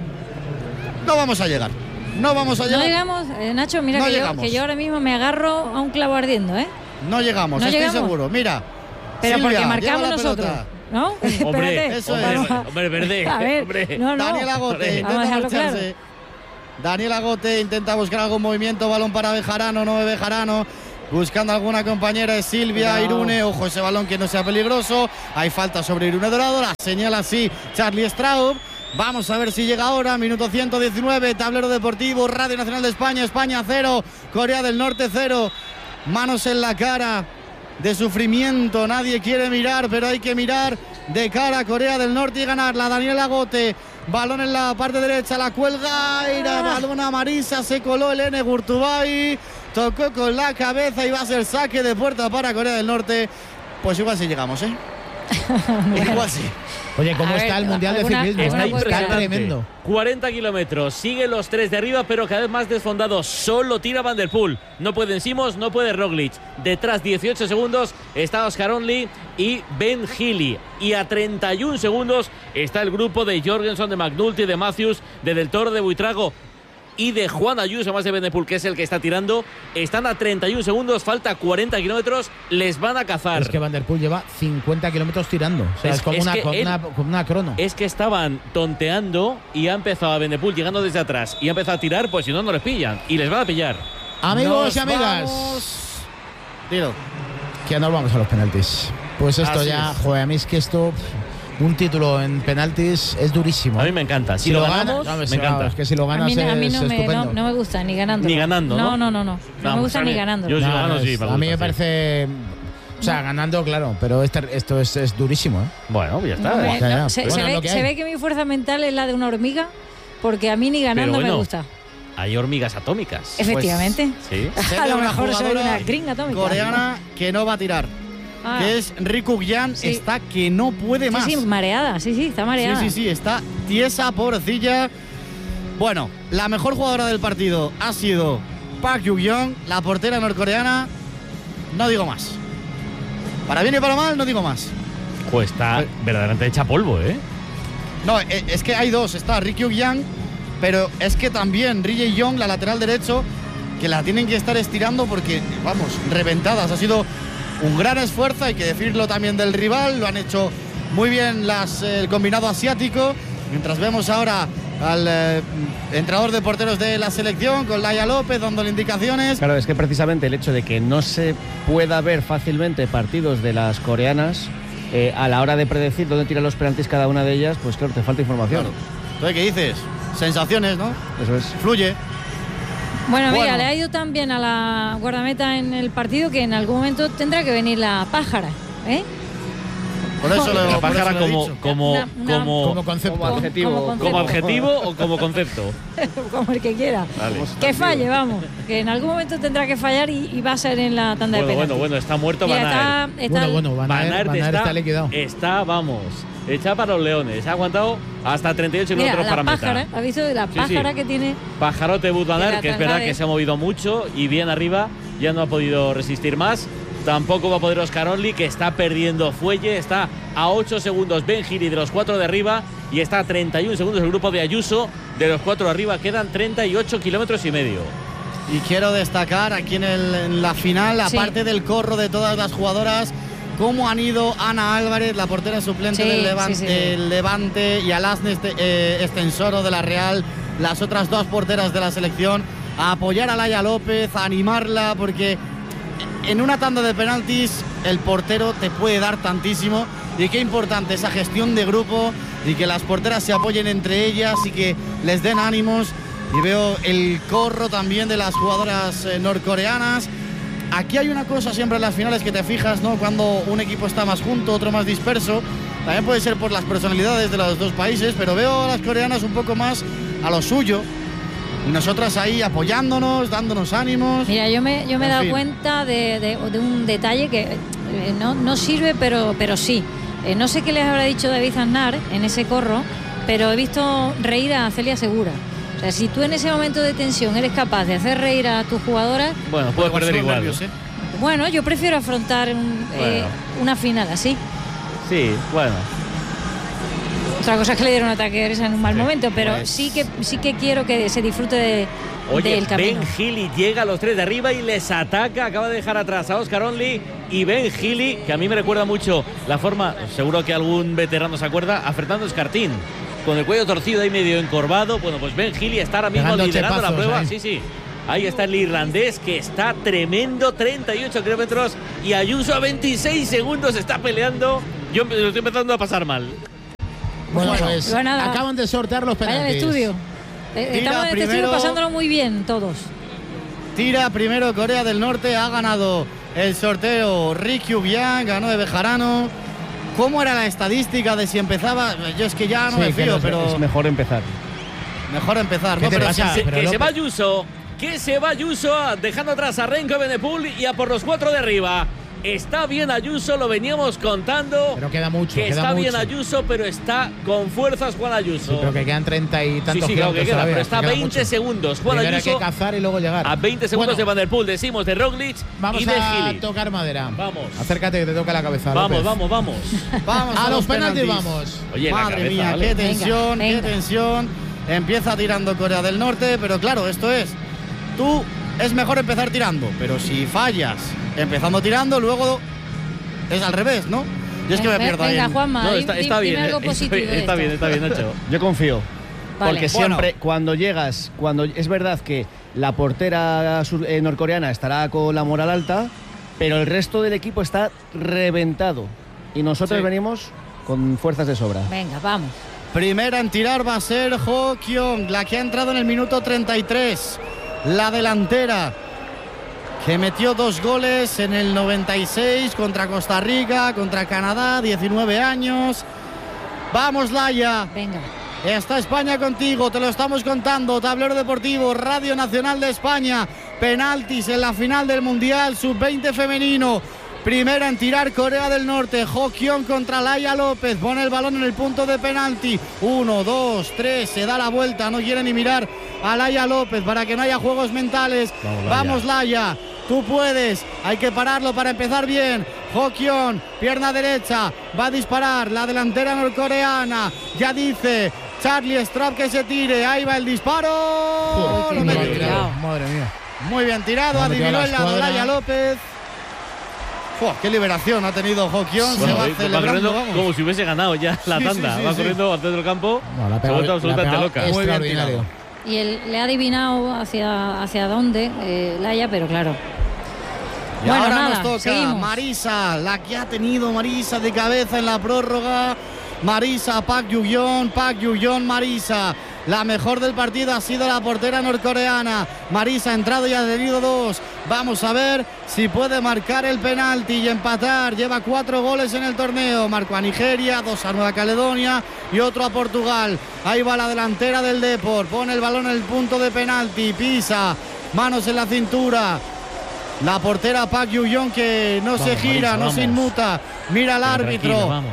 no vamos a llegar. No vamos a llegar. No llegamos, Nacho, mira no que yo ahora mismo me agarro a un clavo ardiendo, ¿eh? No llegamos, no estoy seguro. Mira. Pero Silvia, porque marcamos nosotros, ¿no? Hombre, eso hombre, verde. A ver, hombre. no. Daniel Agote intenta marcharse. Claro. Daniel Agote intenta buscar algún movimiento, balón para Bejarano, no ve Bejarano. Buscando alguna compañera de Silvia, Irune. Ojo ese balón que no sea peligroso. Hay falta sobre Irune Dorado. La señala así Charlie Straub. Vamos a ver si llega ahora. Minuto 119. Tablero deportivo. Radio Nacional de España. España 0. Corea del Norte 0. Manos en la cara de sufrimiento. Nadie quiere mirar, pero hay que mirar de cara a Corea del Norte y ganarla. Daniel Agote. Balón en la parte derecha. La cuelga. Balón a Marisa. Se coló Elene Gurtubay. Tocó con la cabeza y va a ser saque de puerta para Corea del Norte. Pues igual si llegamos, ¿eh? Bueno. Igual sí. Oye, ¿cómo está el Mundial de Ciclismo? Está tremendo. 40 kilómetros, siguen los 3 de arriba, pero cada vez más desfondados. Solo tira Van der Poel. No pueden Simons, no puede Roglic. Detrás, 18 segundos, está Oscar Onley y Ben Healy. Y a 31 segundos está el grupo de Jorgenson, de McNulty, de Matthews, de Del Toro, de Buitrago y de Juan Ayuso, más de Van der Poel, que es el que está tirando. Están a 31 segundos, falta 40 kilómetros, les van a cazar. Es que Van der Poel lleva 50 kilómetros tirando. O sea, es como una crono. Es que estaban tonteando y ha empezado a Van der Poel llegando desde atrás y ha empezado a tirar, pues si no, no les pillan. Y les van a pillar. Amigos y amigas. Dilo. Que nos vamos a los penaltis. Pues esto así ya, joder, a mí es que esto... Un título en penaltis es durísimo. A mí me encanta. Si lo ganamos, me encanta. Es que si lo ganas a mí no me gusta, ni ganando. Ni ganando, ¿no? No me gusta ni ganando. Yo si lo gano, sí. A mí me parece... O sea, ganando, claro, pero esto es durísimo, ¿eh? Bueno, ya está. Se ve que mi fuerza mental es la de una hormiga, porque a mí ni ganando me gusta. Hay hormigas atómicas. Efectivamente. Pues, sí. A lo mejor soy una gringa atómica. Coreana que no va a tirar. Que es Riku Yan, está que no puede más. Sí, mareada, está mareada. Sí, está tiesa, pobrecilla. Bueno, la mejor jugadora del partido ha sido Park Yu-yeong, la portera norcoreana. No digo más. Para bien y para mal, no digo más. Pues está verdaderamente hecha polvo, ¿eh? No, es que hay dos. Está Ri Kyung-yang, pero es que también Ri Jae-yong, la lateral derecho, que la tienen que estar estirando porque, vamos, reventadas. Ha sido un gran esfuerzo, hay que decirlo también del rival. Lo han hecho muy bien el combinado asiático. Mientras vemos ahora al entrenador de porteros de la selección, con Laia López, dándole indicaciones. Claro, es que precisamente el hecho de que no se pueda ver fácilmente partidos de las coreanas, a la hora de predecir dónde tiran los penaltis cada una de ellas, pues claro, te falta información. Claro. Entonces, ¿qué dices? Sensaciones, ¿no? Eso es. Fluye. Bueno, mira, le ha ido tan bien a la guardameta en el partido que en algún momento tendrá que venir la pájara, ¿eh? Por eso la pájara como concepto. Como adjetivo o como concepto. Como el que quiera. Vale. Que falle, vamos. Que en algún momento tendrá que fallar y va a ser en la tanda de penaltis. Bueno, está muerto Van Aert. Van Aert está liquidado. Está, vamos, hecha para los leones. Ha aguantado hasta 38 kilómetros para meta. ¿Has visto la pájara que tiene? Pajarote Wout van Aert, que es verdad que se ha movido mucho y bien arriba, ya no ha podido resistir más. Tampoco va a poder Oscar Onley, que está perdiendo fuelle. Está a 8 segundos Ben Healy de los 4 de arriba y está a 31 segundos el grupo de Ayuso de los 4 de arriba. Quedan 38 kilómetros y medio. Y quiero destacar aquí en la final, aparte del corro de todas las jugadoras, cómo han ido Ana Álvarez, la portera suplente del Levante, y Alasne Estensoro de la Real, las otras dos porteras de la selección, a apoyar a Laia López, a animarla, porque en una tanda de penaltis el portero te puede dar tantísimo, y qué importante esa gestión de grupo y que las porteras se apoyen entre ellas y que les den ánimos. Y veo el corro también de las jugadoras norcoreanas. Aquí hay una cosa siempre en las finales que te fijas, ¿no? Cuando un equipo está más junto, otro más disperso. También puede ser por las personalidades de los dos países, pero veo a las coreanas un poco más a lo suyo. Y nosotras ahí apoyándonos, dándonos ánimos. Mira, yo me he dado cuenta de un detalle que no sirve, pero sí. No sé qué les habrá dicho David Aznar en ese corro, pero he visto reír a Celia Segura. O sea, si tú en ese momento de tensión eres capaz de hacer reír a tus jugadoras... Bueno, puedes perder igual. Nervios, ¿eh? Bueno, yo prefiero afrontar una final así. Sí, bueno. Otra cosa es que le dieron un ataque de risa en un mal momento, pero pues... sí que quiero que se disfrute del camino. Ben Healy llega a los 3 de arriba y les ataca. Acaba de dejar atrás a Oscar Onley y Ben Healy, que a mí me recuerda mucho la forma, seguro que algún veterano se acuerda, a Fernando Escartín, con el cuello torcido ahí medio encorvado. Bueno, pues Ben Healy está ahora mismo liderando la prueba. Sí. Ahí está el irlandés, que está tremendo, 38 kilómetros, y Ayuso a 26 segundos está peleando. Yo lo estoy empezando a pasar mal. Bueno, pues nada. acaban de sortear los penaltis. Vaya de estudio. Estamos en este estudio pasándolo muy bien todos. Tira primero Corea del Norte, ha ganado el sorteo Rick Yubian, ganó de Bejarano. ¿Cómo era la estadística de si empezaba? Yo es que ya no me fío, pero... Es mejor empezar. Mejor empezar, ¿no? Pero Que se va Ayuso. Que se va Ayuso, dejando atrás a Renko Evenepoel y a por los 4 de arriba. Está bien Ayuso, lo veníamos contando. Pero queda mucho. Que está bien Ayuso, pero está con fuerzas Juan Ayuso. Sí, pero que quedan 30 y tantos claro que queda, todavía, pero está a 20 mucho. segundos. Juan Primero Ayuso hay que cazar y luego llegar. a 20 segundos de Van der Poel, decimos, de Roglic vamos y de a Healy. tocar madera. Vamos. Acércate que te toca la cabeza. Vamos. Vamos a los penaltis vamos. Oye, madre cabeza, mía, ¿vale? qué tensión, Venga. qué tensión. Empieza tirando Corea del Norte, pero claro, esto es... Tú es mejor empezar tirando, pero si fallas empezando tirando, luego es al revés, ¿no? Yo es que me pierdo ahí. Venga, Juanma, No, está dime bien, algo positivo de está esto. bien, Nacho. Yo confío. Vale. Porque siempre, cuando llegas, cuando es verdad que la portera norcoreana estará con la moral alta, pero el resto del equipo está reventado. Y nosotros venimos con fuerzas de sobra. Venga, vamos. Primera en tirar va a ser Ho Kyung, la que ha entrado en el minuto 33. La delantera, que metió 2 goles en el 96 contra Costa Rica, contra Canadá, 19 años. Vamos, Laia. Venga. Está España contigo, te lo estamos contando. Tablero Deportivo, Radio Nacional de España. Penaltis en la final del Mundial Sub-20 femenino. Primera en tirar Corea del Norte. Ho Kyung contra Laia López. Pone el balón en el punto de penalti. 1, 2, 3. Se da la vuelta. No quiere ni mirar a Laia López para que no haya juegos mentales. Vamos, Laia. Tú puedes. Hay que pararlo para empezar bien. Ho Kyung, pierna derecha. Va a disparar la delantera norcoreana. Ya dice Charlie Straub que se tire. Ahí va el disparo. Uy, Madre mía. Muy bien tirado. Adivinó el lado Laia López. ¡Qué liberación ha tenido Ho Kyung! Se va celebrando, vamos. Como si hubiese ganado ya la tanda. Va corriendo al centro del campo. No, la se ha vuelto absolutamente loca. Muy bien tirado. Y él le ha adivinado hacia dónde, Laia, pero claro. Y bueno, ahora nada, nos toca seguimos. Marisa, la que ha tenido Marisa de cabeza en la prórroga. Marisa, Park Yu-yeon, Marisa. La mejor del partido ha sido la portera norcoreana. Marisa ha entrado y ha tenido 2. Vamos a ver si puede marcar el penalti y empatar. Lleva 4 goles en el torneo. Marcó a Nigeria, 2 a Nueva Caledonia y otro a Portugal. Ahí va la delantera del Depor. Pone el balón en el punto de penalti. Pisa. Manos en la cintura. La portera Park Yu-yeon que no se gira, Marisa, no se inmuta. Mira al árbitro. Vamos.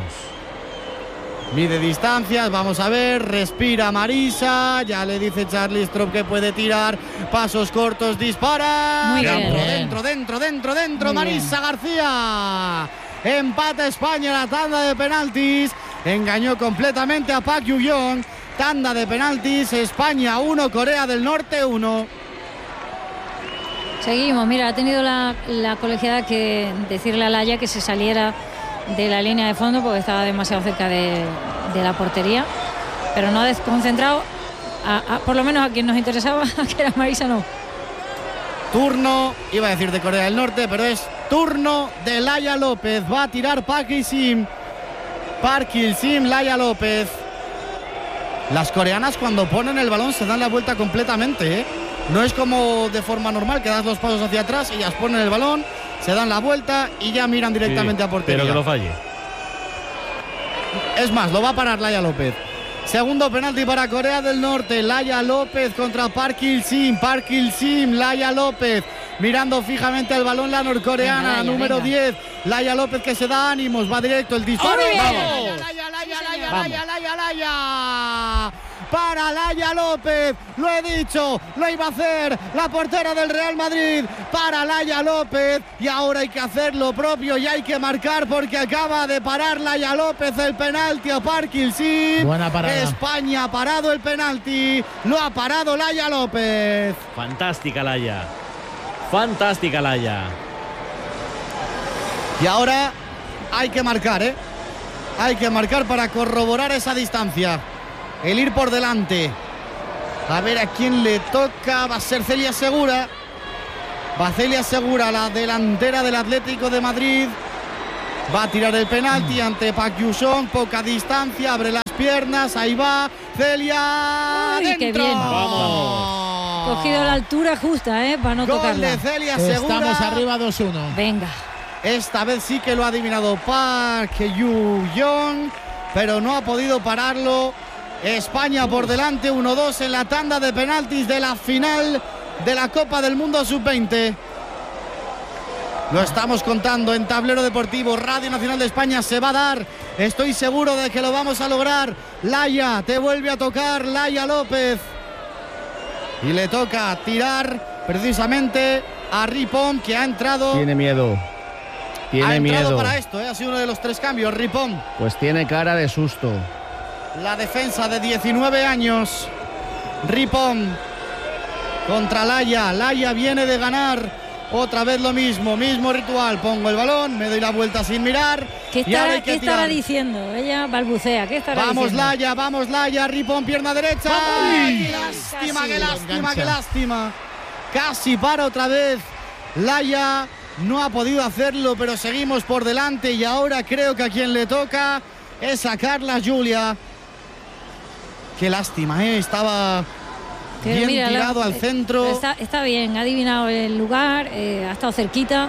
Mide distancias, vamos a ver, respira Marisa, ya le dice Charlie Straub que puede tirar, pasos cortos, dispara, Muy bien. dentro, Marisa García, empata España la tanda de penaltis, engañó completamente a Park Yu-yeon, tanda de penaltis, España 1, Corea del Norte 1. Seguimos, mira, ha tenido la colegiada que decirle a Laia que se saliera de la línea de fondo porque estaba demasiado cerca de la portería, pero no ha desconcentrado por lo menos a quien nos interesaba, que era Marisa, no. Turno, iba a decir de Corea del Norte, pero es turno de Laia López. Va a tirar Park Il-sim, Laia López. Las coreanas cuando ponen el balón se dan la vuelta completamente, ¿eh? No es como de forma normal que das los pasos hacia atrás y ellas ponen el balón, se dan la vuelta y ya miran directamente a portería. Pero que lo falle. Es más, lo va a parar Laia López. Segundo penalti para Corea del Norte. Laia López contra Park Il-sim, Laia López mirando fijamente al balón la norcoreana. Venga, Laia, número venga. 10. Laia López que se da ánimos, va directo el disparo. Laia. Para Laia López, lo he dicho, lo iba a hacer la portera del Real Madrid, para Laia López, y ahora hay que hacer lo propio y hay que marcar porque acaba de parar Laia López el penalti a Park Hil-Sing. Buena parada. España ha parado el penalti, lo ha parado Laia López. Fantástica Laia. Fantástica Laia. Y ahora hay que marcar, hay que marcar para corroborar esa distancia. El ir por delante. A ver a quién le toca. Va a ser Celia Segura. Va Celia Segura, la delantera del Atlético de Madrid. Va a tirar el penalti ante Park Ju-sung. Poca distancia, abre las piernas. Ahí va Celia. ¡Ay, qué bien! ¡Vamos! Cogido la altura justa, para no Gol tocarla. de Celia Segura. Estamos arriba 2-1. Venga. Esta vez sí que lo ha adivinado Park Ju-sung, pero no ha podido pararlo. España por delante, 1-2 en la tanda de penaltis de la final de la Copa del Mundo Sub-20. Lo estamos contando en Tablero Deportivo, Radio Nacional de España. Se va a dar, estoy seguro de que lo vamos a lograr. Laia, te vuelve a tocar Laia López. Y le toca tirar precisamente a Ripon, que ha entrado. Tiene miedo. Ha entrado para esto, ha sido uno de los 3 cambios, Ripon. Pues tiene cara de susto. La defensa de 19 años. Ripon contra Laia. Laia viene de ganar. Otra vez lo mismo ritual. Pongo el balón, me doy la vuelta sin mirar. ¿Qué estará diciendo? Ella balbucea. ¿Qué estará diciendo? Vamos Laia. Ripon, pierna derecha. ¡Ay! ¡Qué lástima! Casi para otra vez. Laia no ha podido hacerlo, pero seguimos por delante. Y ahora creo que a quien le toca es a Carla Giulia. Qué lástima, estaba bien tirado al centro. Está bien, ha adivinado el lugar, ha estado cerquita.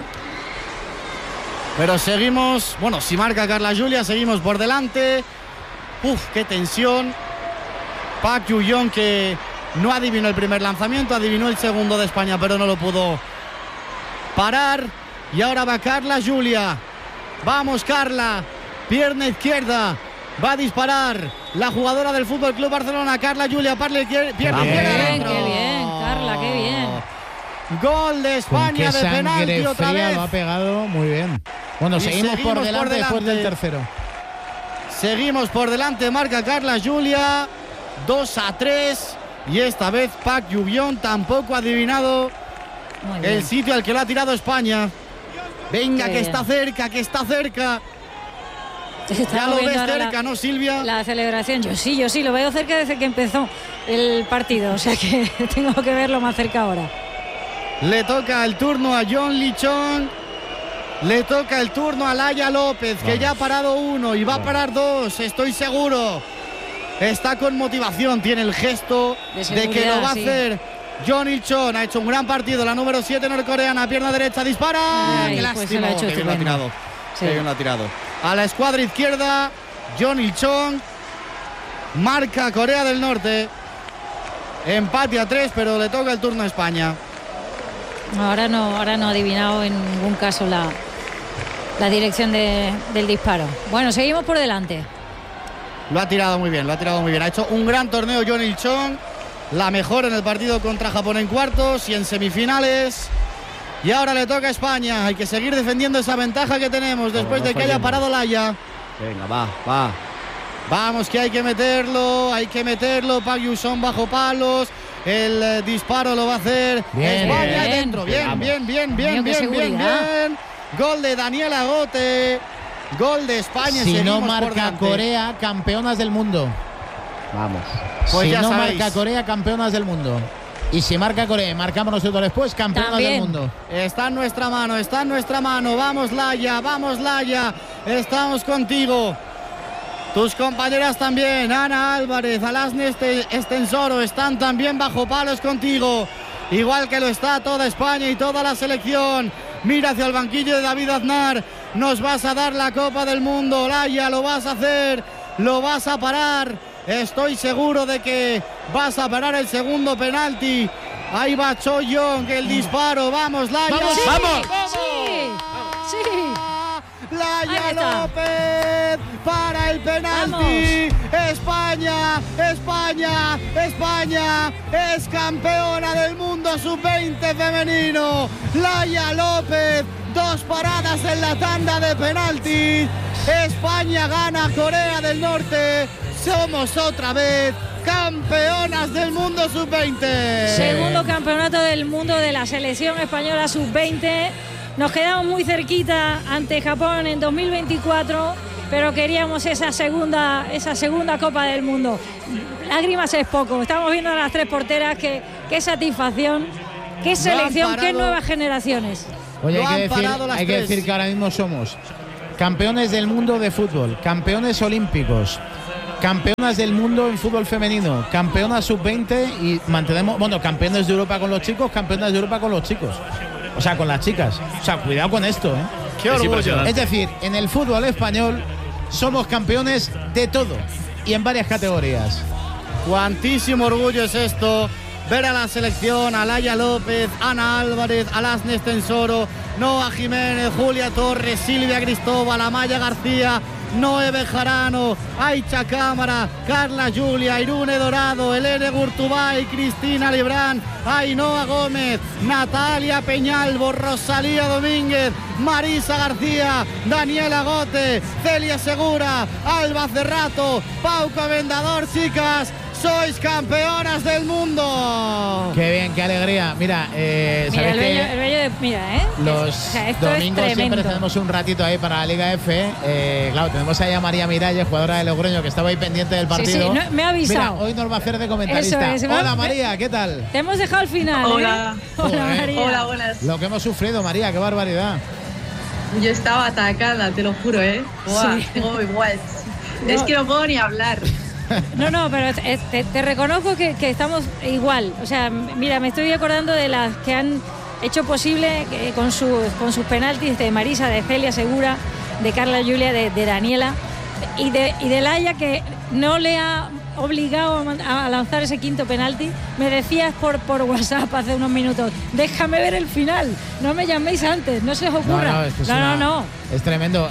Pero seguimos, bueno, si marca Carla Giulia, seguimos por delante. Qué tensión. Park Ju-sung, que no adivinó el primer lanzamiento, adivinó el segundo de España, pero no lo pudo parar. Y ahora va Carla Giulia. Vamos Carla, pierna izquierda. Va a disparar la jugadora del Fútbol Club Barcelona, Carla Giulia, pierna izquierda. Qué bien, Carla, qué bien. Gol de España de penalti otra vez. Lo ha pegado muy bien. Bueno, seguimos por delante después del tercero. Seguimos por delante, marca Carla Giulia. 2-3. Y esta vez Park Ju-sung tampoco ha adivinado el sitio al que lo ha tirado España. Venga, que está cerca, Ya lo ves cerca, ¿no, Silvia? La celebración, yo sí, lo veo cerca desde que empezó el partido, o sea que tengo que verlo más cerca ahora. Le toca el turno a John Lichon, le toca el turno a Laia López, que ya ha parado 1 y va a parar 2, estoy seguro. Está con motivación, tiene el gesto de que lo va a hacer. John Lichon ha hecho un gran partido, la número 7 norcoreana, pierna derecha, dispara. Qué lástima, pues que bien lo ha tirado. Sí. Bien lo ha tirado. A la escuadra izquierda, John Il-chong. Marca Corea del Norte. Empate a 3, pero le toca el turno a España. Ahora no ha adivinado en ningún caso la dirección del disparo. Bueno, seguimos por delante. Lo ha tirado muy bien. Ha hecho un gran torneo John Il-chong. La mejor en el partido contra Japón en cuartos y en semifinales. Y ahora le toca a España. Hay que seguir defendiendo esa ventaja que tenemos después de que haya parado Laia. Venga, va. Vamos, que hay que meterlo. Park Ju-sung bajo palos. El disparo lo va a hacer España dentro. Bien. Gol de Daniela Gote. Gol de España. Si no marca Corea, campeonas del mundo. Vamos. Pues si ya no sabéis. marca Corea, campeonas del mundo. Y si marca Corea, marcamos nosotros después, campeonas del mundo. Está en nuestra mano. Vamos Laia. Estamos contigo. Tus compañeras también, Ana Álvarez, Alasne Estensoro, están también bajo palos contigo. Igual que lo está toda España y toda la selección. Mira hacia el banquillo de David Aznar. Nos vas a dar la Copa del Mundo, Laia, lo vas a hacer, lo vas a parar. Estoy seguro de que vas a parar el segundo penalti. Ahí va Cho Young, el disparo. Vamos, Laia. ¡Vamos! ¡Sí! Laia López para el penalti. España, España, España es campeona del mundo sub-20 femenino. Laia López, 2 paradas en la tanda de penaltis. España gana a Corea del Norte. Somos otra vez campeonas del mundo sub-20. Segundo campeonato del mundo de la selección española sub-20. Nos quedamos muy cerquita ante Japón en 2024, pero queríamos esa segunda Copa del Mundo. Lágrimas es poco. Estamos viendo a las 3 porteras. Qué satisfacción, qué selección, qué nuevas generaciones. Oye, hay que decir que ahora mismo somos campeones del mundo de fútbol, campeones olímpicos, campeonas del mundo en fútbol femenino, campeonas sub-20 y mantenemos, campeones de Europa con los chicos, campeonas de Europa con los chicos. O sea, con las chicas. O sea, cuidado con esto, ¿eh? Qué orgullo. Es decir, en el fútbol español somos campeones de todo y en varias categorías. Cuantísimo orgullo es esto. Ver a la selección, a Laia López, Ana Álvarez, Alasne Estensoro, Noa Jiménez, Julia Torres, Silvia Cristóbal, Amaya García, Noé Bejarano, Aicha Cámara, Carla Julia, Irune Dorado, Helene Gurtubay, Cristina Librán, Ainhoa Gómez, Natalia Peñalvo, Rosalía Domínguez, Marisa García, Daniela Gote, Celia Segura, Alba Cerrato, Pau Comendador, chicas. Sois campeonas del mundo. Qué bien, qué alegría. Mira, mira el bello de, los domingos siempre tenemos un ratito ahí para la Liga F. Claro, tenemos ahí a María Miralles, jugadora de Logroño, que estaba ahí pendiente del partido. Sí, me ha avisado. Mira, hoy nos va a hacer de comentarista. Hola, María, ¿qué tal? Te hemos dejado al final. Hola. Hola, María. Hola, buenas. Lo que hemos sufrido, María, qué barbaridad. Yo estaba atacada, te lo juro, ¿eh? Buah, sí. Es que no puedo ni hablar. No, pero te reconozco que estamos igual. O sea, mira, me estoy acordando de las que han hecho posible con sus penaltis, de Marisa, de Celia Segura, de Carla Julia, de Daniela y de Laia, que no le ha obligado a lanzar ese quinto penalti. Me decías por WhatsApp hace unos minutos, déjame ver el final, no me llaméis antes, no se os ocurra. No. Es tremendo.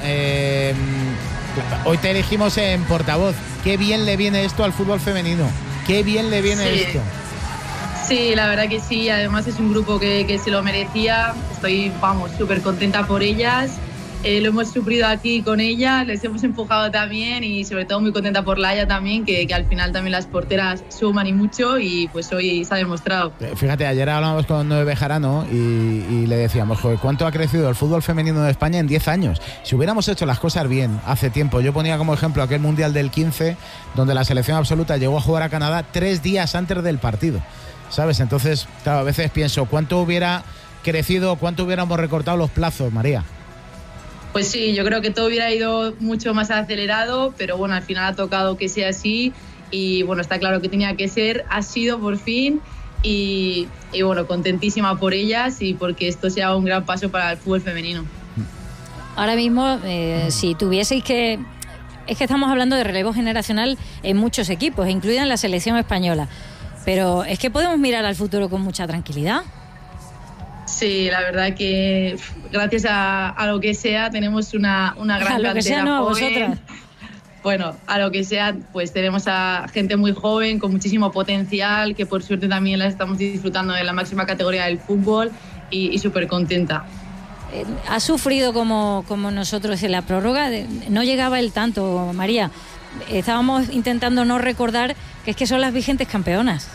Hoy te elegimos en portavoz. Qué bien le viene esto al fútbol femenino. Qué bien le viene esto. Sí, la verdad que sí. Además es un grupo que se lo merecía. Estoy, súper contenta por ellas. Lo hemos sufrido aquí con ella, les hemos empujado también y sobre todo muy contenta por Laia también, que al final también las porteras suman y mucho y pues hoy se ha demostrado. Fíjate, ayer hablábamos con Noé Bejarano y le decíamos, joder, ¿cuánto ha crecido el fútbol femenino de España en 10 años? Si hubiéramos hecho las cosas bien hace tiempo, yo ponía como ejemplo aquel Mundial del 15, donde la selección absoluta llegó a jugar a Canadá 3 días antes del partido, ¿sabes? Entonces, claro, a veces pienso, ¿cuánto hubiera crecido, cuánto hubiéramos recortado los plazos, María? Pues sí, yo creo que todo hubiera ido mucho más acelerado, pero bueno, al final ha tocado que sea así y bueno, está claro que tenía que ser, ha sido por fin y bueno, contentísima por ellas y porque esto sea un gran paso para el fútbol femenino. Ahora mismo, si tuvieseis que... Es que estamos hablando de relevo generacional en muchos equipos, incluida en la selección española, pero es que podemos mirar al futuro con mucha tranquilidad. Sí, la verdad que gracias a lo que sea tenemos una gran cantera. A lo que sea, no, a vosotras. Bueno, a lo que sea, pues tenemos a gente muy joven, con muchísimo potencial, que por suerte también la estamos disfrutando en la máxima categoría del fútbol y súper contenta. ¿Ha sufrido como nosotros en la prórroga? No llegaba el tanto, María. Estábamos intentando no recordar que es que son las vigentes campeonas.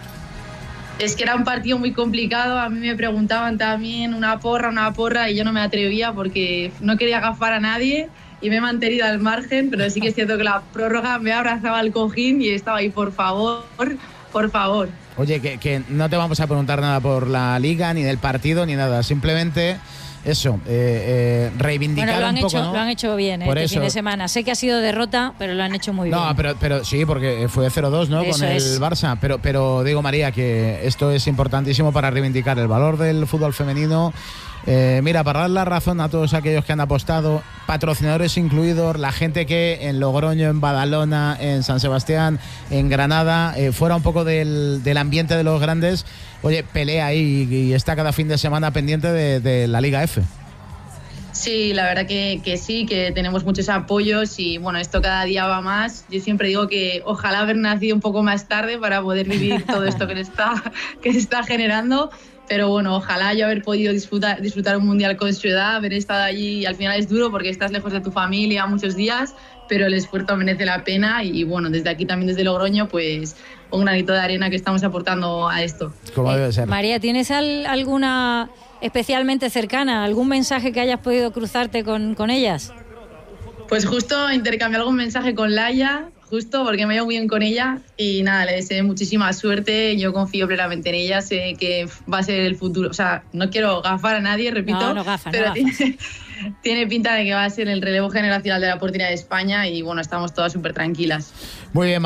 Es que era un partido muy complicado, a mí me preguntaban también una porra y yo no me atrevía porque no quería agafar a nadie y me he mantenido al margen, pero sí que es cierto que la prórroga me abrazaba al cojín y estaba ahí, por favor. Oye, que no te vamos a preguntar nada por la liga, ni del partido, ni nada, simplemente... Eso, reivindicar un poco, ¿no? Lo han hecho bien este fin de semana. Sé que ha sido derrota, pero lo han hecho muy bien. No, pero sí, porque fue 0-2, ¿no? Con el Barça. Pero digo, María, que esto es importantísimo para reivindicar el valor del fútbol femenino. Mira, para dar la razón a todos aquellos que han apostado, patrocinadores incluidos, la gente que en Logroño, en Badalona, en San Sebastián, en Granada, fuera un poco del ambiente de los grandes, oye, pelea ahí y está cada fin de semana pendiente de la Liga F. Sí, la verdad que sí, que tenemos muchos apoyos y bueno, esto cada día va más. Yo siempre digo que ojalá haber nacido un poco más tarde para poder vivir todo esto que se está generando. Pero bueno, ojalá yo haber podido disfrutar un mundial con su edad, haber estado allí. Al final es duro porque estás lejos de tu familia muchos días, pero el esfuerzo merece la pena y bueno, desde aquí también desde Logroño, pues un granito de arena que estamos aportando a esto. Como debe ser. María, ¿tienes alguna especialmente cercana, algún mensaje que hayas podido cruzarte con ellas? Pues justo intercambié algún mensaje con Laia, justo porque me llevo bien con ella y nada, le deseo muchísima suerte, yo confío plenamente en ella, sé que va a ser el futuro, o sea, no quiero gafar a nadie, repito, pero tiene pinta de que va a ser el relevo generacional de la portería de España y bueno, estamos todas súper tranquilas. Muy bien,